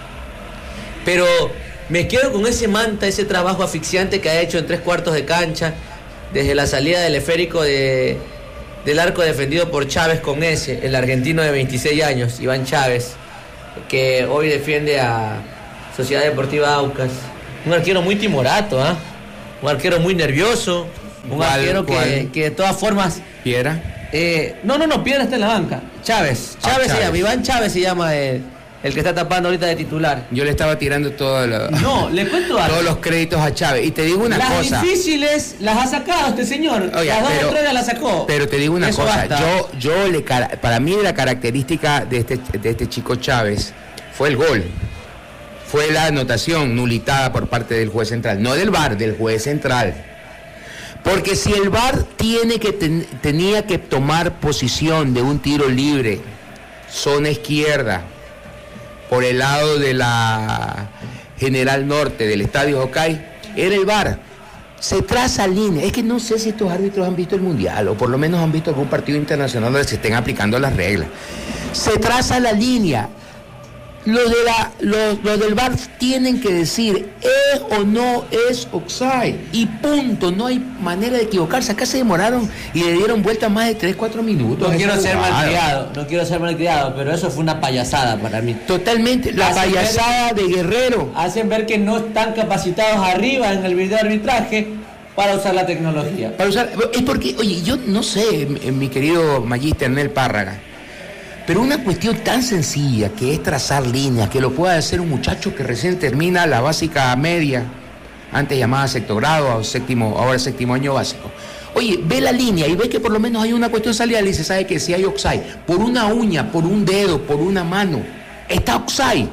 S3: Pero me quedo con ese Manta, ese trabajo asfixiante que ha hecho en tres cuartos de cancha, desde la salida del esférico de, del arco defendido por Chávez con ese, el argentino de veintiséis años, Iván Chávez, que hoy defiende a Sociedad Deportiva Aucas. Un arquero muy timorato, ¿ah? ¿eh? Un arquero muy nervioso. Un
S5: ¿Cuál,
S3: arquero que, que de todas formas...
S5: ¿Piedra?
S3: Eh, no, no, no, Piedra está en la banca. Chávez. Chávez,
S5: Ah,
S3: se
S5: Chávez.
S3: llama, Iván Chávez se llama el, el que está tapando ahorita de titular.
S5: Yo le estaba tirando todo lo-
S3: No, le cuento algo.
S5: todos los créditos a Chávez. Y te digo una
S3: las
S5: cosa.
S3: difíciles las ha sacado este señor.
S5: Oiga,
S3: las dos
S5: pero-
S3: de Troya las sacó.
S5: Pero te digo una
S3: Eso
S5: cosa,
S3: basta.
S5: yo, yo le cara- para mí la característica de este, de este chico Chávez fue el gol. Fue la anotación nulitada por parte del juez central, no del V A R, del juez central. Porque si el V A R tiene que ten- tenía que tomar posición de un tiro libre, zona izquierda, por el lado de la General Norte del Estadio Jocay, era el V A R. Se traza línea. Es que no sé si estos árbitros han visto el Mundial o por lo menos han visto algún partido internacional donde se estén aplicando las reglas. Se traza la línea. Los, de la, los, los del V A R tienen que decir es o no es offside y punto, no hay manera de equivocarse. Acá se demoraron y le dieron vuelta más de tres, cuatro minutos.
S3: No
S5: a
S3: quiero
S5: esa
S3: ser
S5: jugada.
S3: malcriado, no quiero ser malcriado, pero eso fue una payasada para mí.
S5: Totalmente, la
S3: Hacen ver-
S5: payasada de Guerrero.
S3: Hacen ver que no están capacitados arriba en el video arbitraje para usar la tecnología.
S5: Para usar, es porque, oye, yo no sé, mi, mi querido Magíster Nel Párraga, pero una cuestión tan sencilla que es trazar líneas, que lo pueda hacer un muchacho que recién termina la básica media, antes llamada sexto grado, o séptimo, ahora séptimo año básico. Oye, ve la línea y ve que por lo menos hay una cuestión salida y dice, ¿sabe que si hay offside? Por una uña, por un dedo, por una mano, está offside.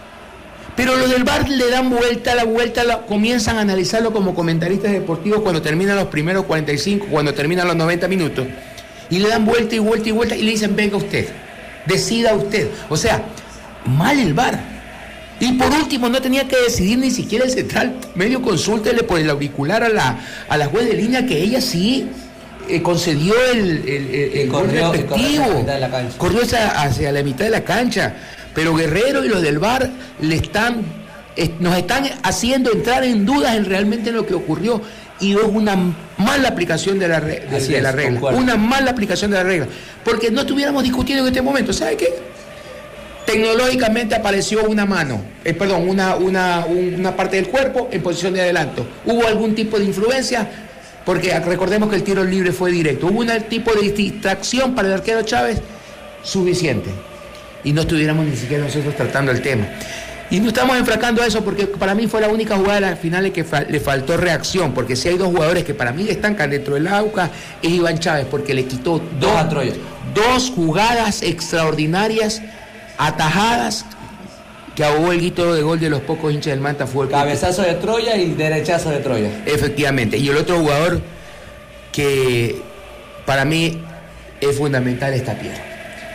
S5: Pero los del V A R le dan vuelta a la vuelta, la, comienzan a analizarlo como comentaristas deportivos cuando terminan los primeros cuarenta y cinco, cuando terminan los noventa minutos, y le dan vuelta y vuelta y vuelta y le dicen, venga usted, decida usted. O sea, mal el V A R. Y por último, no tenía que decidir ni siquiera el central. Medio consúltele por el auricular a la, a la juez de línea que ella sí eh, concedió el, el, el, el gol
S3: Corrió-
S5: respectivo.
S3: corrió hacia la mitad de la cancha.
S5: Corrió hacia, hacia la mitad de la cancha. Pero Guerrero y los del V A R le están, eh, nos están haciendo entrar en dudas en realmente lo que ocurrió. Y es una mala aplicación de la, re- de,
S3: Así
S5: de la
S3: es,
S5: regla.
S3: concuerdo.
S5: Una mala aplicación de la regla. Porque no estuviéramos discutiendo en este momento. ¿Sabe qué? Tecnológicamente apareció una mano, eh, perdón, una, una, un- una parte del cuerpo en posición de adelanto. ¿Hubo algún tipo de influencia? Porque recordemos que el tiro libre fue directo. ¿Hubo un tipo de distracción para el arquero Chávez? Suficiente. Y no estuviéramos ni siquiera nosotros tratando el tema. Y no estamos enfracando a eso porque para mí fue la única jugada de la final en que fa- le faltó reacción. Porque si hay dos jugadores que para mí estancan dentro del Aucas, es Iván Chávez, porque le quitó
S3: Dos a Troya.
S5: dos jugadas extraordinarias, atajadas, que ahogó el grito de gol de los pocos hinchas del Manta Fútbol Club.
S3: Cabezazo de Troya y derechazo de Troya.
S5: Efectivamente. Y el otro jugador que para mí es fundamental es Tapiero.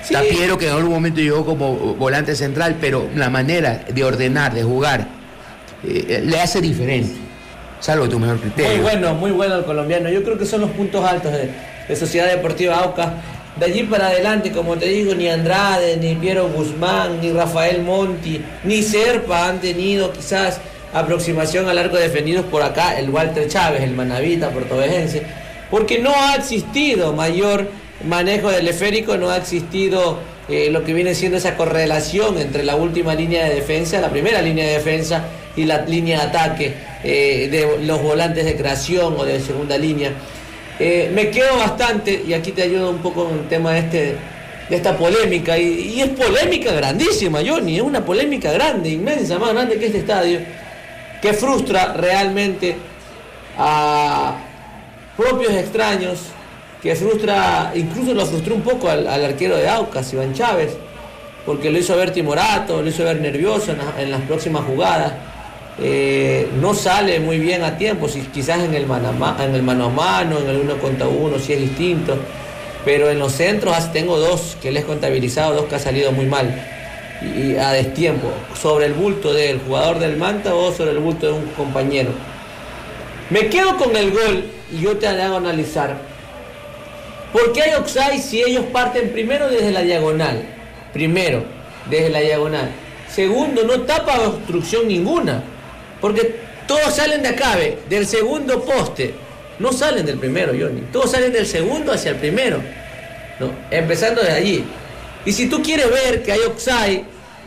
S5: Sí. Tapiero, que en algún momento llegó como volante central, pero la manera de ordenar, de jugar, eh, le hace diferente. Salvo tu mejor criterio.
S3: Muy bueno, muy bueno el colombiano. Yo creo que son los puntos altos de, de Sociedad Deportiva Aucas. De allí para adelante, como te digo, ni Andrade, ni Piero Guzmán, ni Rafael Monti, ni Serpa han tenido quizás aproximación al arco defendidos por acá, el Walter Chávez, el manavita portovejense, porque no ha existido mayor manejo del esférico, no ha existido eh, lo que viene siendo esa correlación entre la última línea de defensa, la primera línea de defensa y la línea de ataque eh, de los volantes de creación o de segunda línea. Eh, me quedo bastante, y aquí te ayudo un poco en el tema de, este, de esta polémica, y, y es polémica grandísima, Johnny, es una polémica grande, inmensa, más grande que este estadio, que frustra realmente a propios extraños, que frustra, incluso lo frustró un poco al, al arquero de Aucas, Iván Chávez, porque lo hizo ver timorato, lo hizo ver nervioso en, la, en las próximas jugadas. Eh, no sale muy bien a tiempo, si, quizás en el, mano, en el mano a mano, en el uno contra uno, sí es distinto, pero en los centros tengo dos que les he contabilizado, dos que ha salido muy mal y, y a destiempo, sobre el bulto del jugador del Manta o sobre el bulto de un compañero. Me quedo con el gol y yo te hago analizar por qué hay offside si ellos parten primero desde la diagonal, primero desde la diagonal, segundo no tapa obstrucción ninguna, porque todos salen de acá, ¿ve? Del segundo poste, no salen del primero, Johnny, todos salen del segundo hacia el primero, ¿no? Empezando de allí. Y si tú quieres ver que hay offside,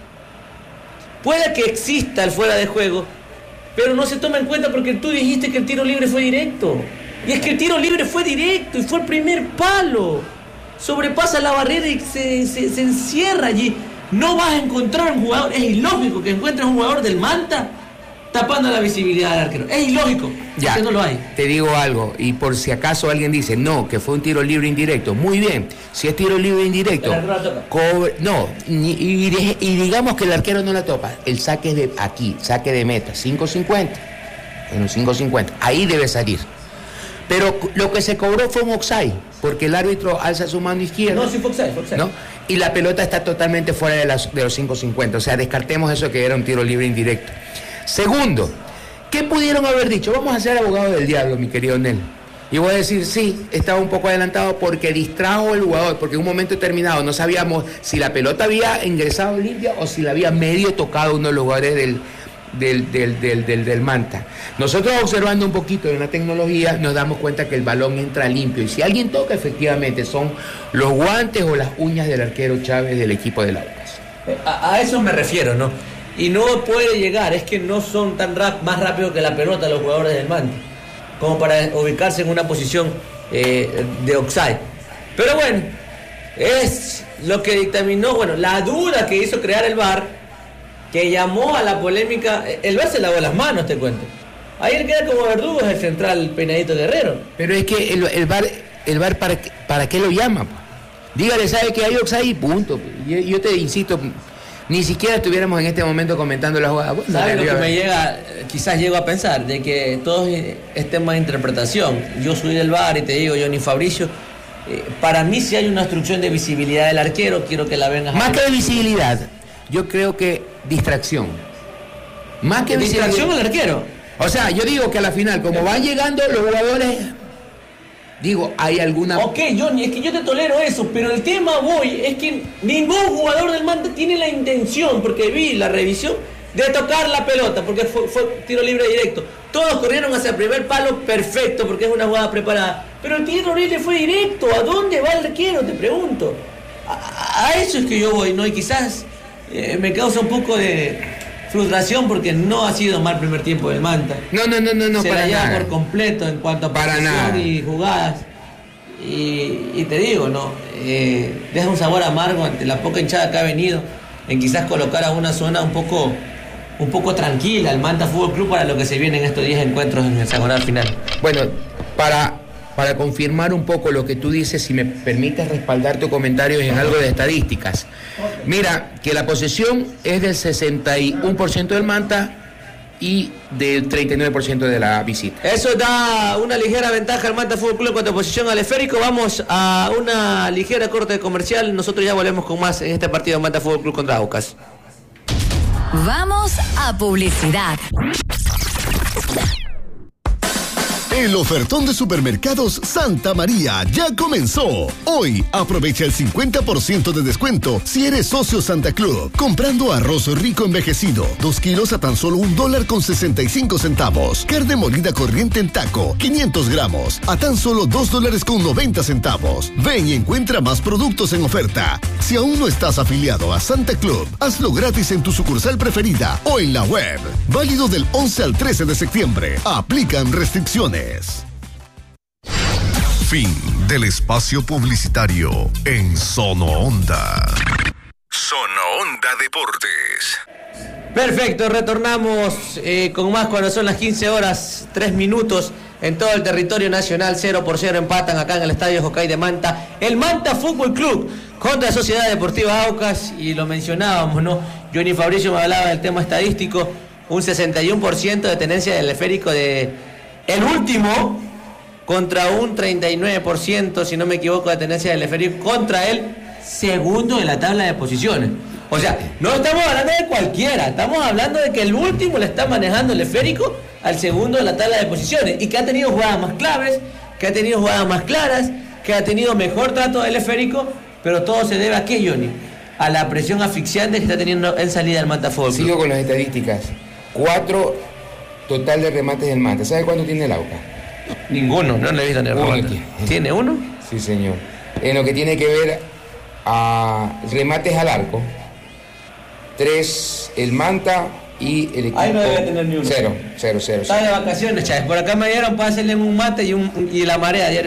S3: puede que exista el fuera de juego, pero no se toma en cuenta porque tú dijiste que el tiro libre fue directo, y es que el tiro libre fue directo y fue el primer palo, sobrepasa la barrera y se, se, se encierra allí. No vas a encontrar un jugador, es ilógico que encuentres un jugador del Manta tapando la visibilidad del arquero, es ilógico,
S5: ya,
S3: que no lo hay.
S5: Te digo algo, y por si acaso alguien dice, no, que fue un tiro libre indirecto, muy bien, si es tiro libre indirecto, cobre, no, y, y, y digamos que el arquero no la topa, el saque es de aquí, saque de meta, cinco cincuenta, en un cinco cincuenta, ahí debe salir. Pero lo que se cobró fue un offside, porque el árbitro alza su mano izquierda.
S3: No, sí fue offside, fue offside.
S5: ¿No? Y la pelota está totalmente fuera de, las, de los cinco cincuenta, o sea, descartemos eso que era un tiro libre indirecto. Segundo, ¿qué pudieron haber dicho? Vamos a ser abogados del diablo, mi querido Nel. Y voy a decir, sí, estaba un poco adelantado porque distrajo el jugador, porque en un momento determinado no sabíamos si la pelota había ingresado limpia o si la había medio tocado uno de los jugadores del, del, del, del, del, del Manta. Nosotros, observando un poquito en la tecnología, nos damos cuenta que el balón entra limpio, y si alguien toca, efectivamente son los guantes o las uñas del arquero Chávez del equipo del Aucas.
S3: A, a eso me refiero, ¿no? Y no puede llegar, es que no son tan rap, más rápidos que la pelota los jugadores del Manta, como para ubicarse en una posición eh, de offside. Pero bueno, es lo que dictaminó, bueno, la duda que hizo crear el V A R, que llamó a la polémica. El V A R se lavó las manos, te cuento. Ayer queda como verdugo el central Peinadito Guerrero.
S5: Pero es que el, el V A R, el V A R ¿para, ¿para qué lo llama? Dígale, sabe que hay offside y punto. Yo, yo te insisto, ni siquiera estuviéramos en este momento comentando la jugada. Bueno,
S3: ¿sabes lo que me llega? Quizás llego a pensar, de que todo es tema de interpretación. Yo soy del V A R y te digo, Johnny Fabricio, eh, para mí si hay una obstrucción de visibilidad del arquero, quiero que la vengas a...
S5: Más que de visibilidad, yo creo que distracción. Más que
S3: distracción al arquero.
S5: O sea, yo digo que a la final, como van llegando los jugadores, digo, hay alguna...
S3: Ok, Johnny, es que yo te tolero eso, pero el tema voy es que ningún jugador del Manta tiene la intención, porque vi la revisión, de tocar la pelota, porque fue, fue tiro libre directo. Todos corrieron hacia el primer palo, perfecto, porque es una jugada preparada. Pero el tiro libre fue directo. ¿A dónde va el arquero? Te pregunto. A, a eso es que yo voy, ¿no? Y quizás eh, me causa un poco de frustración porque no ha sido mal primer tiempo del Manta.
S5: No, no, no, no, no,
S3: se
S5: para
S3: la lleva
S5: nada.
S3: por completo en cuanto a
S5: para
S3: posición
S5: nada.
S3: y jugadas. Y, y te digo, ¿no? Eh, deja un sabor amargo ante la poca hinchada que ha venido en quizás colocar a una zona un poco, un poco tranquila el Manta Fútbol Club para lo que se viene en estos diez encuentros en el hexagonal final.
S5: Bueno, para, para confirmar un poco lo que tú dices, si me permites respaldar tu comentario en algo de estadísticas. Mira, que la posesión es del sesenta y uno por ciento del Manta y del treinta y nueve por ciento de la visita.
S3: Eso da una ligera ventaja al Manta Fútbol Club en cuanto a posición al esférico. Vamos a una ligera corte comercial. Nosotros ya volvemos con más en este partido de Manta Fútbol Club contra Aucas.
S8: Vamos a publicidad.
S9: El ofertón de supermercados Santa María ya comenzó. Hoy aprovecha el cincuenta por ciento de descuento si eres socio Santa Club. Comprando arroz rico envejecido, dos kilos a tan solo un dólar con sesenta y cinco centavos. Carne molida corriente en taco, quinientos gramos, a tan solo dos dólares con noventa centavos. Ven y encuentra más productos en oferta. Si aún no estás afiliado a Santa Club, hazlo gratis en tu sucursal preferida o en la web. Válido del once al trece de septiembre. Aplican restricciones.
S10: Fin del espacio publicitario en Sono Onda. Sono Onda Deportes.
S3: Perfecto, retornamos eh, con más cuando son las quince horas, tres minutos en todo el territorio nacional. Cero por cero empatan acá en el Estadio Jocay de Manta. El Manta Fútbol Club contra la Sociedad Deportiva Aucas, y lo mencionábamos, ¿no? Johnny Fabricio me hablaba del tema estadístico, un sesenta y uno por ciento de tenencia del esférico de el último, contra un treinta y nueve por ciento, si no me equivoco, de tenencia del esférico contra el segundo de la tabla de posiciones. O sea, no estamos hablando de cualquiera, estamos hablando de que el último le está manejando el esférico al segundo de la tabla de posiciones, y que ha tenido jugadas más claves, que ha tenido jugadas más claras, que ha tenido mejor trato del esférico, pero todo se debe a qué, Johnny? A la presión asfixiante que está teniendo en salida el Manta Fútbol Club.
S5: Sigo con las estadísticas. Cuatro total de remates del Manta. ¿Sabe cuánto tiene el Aucas?
S3: Ninguno, no le he visto ni el remate.
S5: Tiene.
S3: ¿Tiene uno?
S5: Sí, señor. En lo que tiene que ver a remates al arco, tres el Manta y el equipo.
S3: Ahí no debe tener ni uno.
S5: Cero, cero, cero.
S3: Está de vacaciones, Chávez. Por acá me dieron para hacerle un mate y, un, y la marea.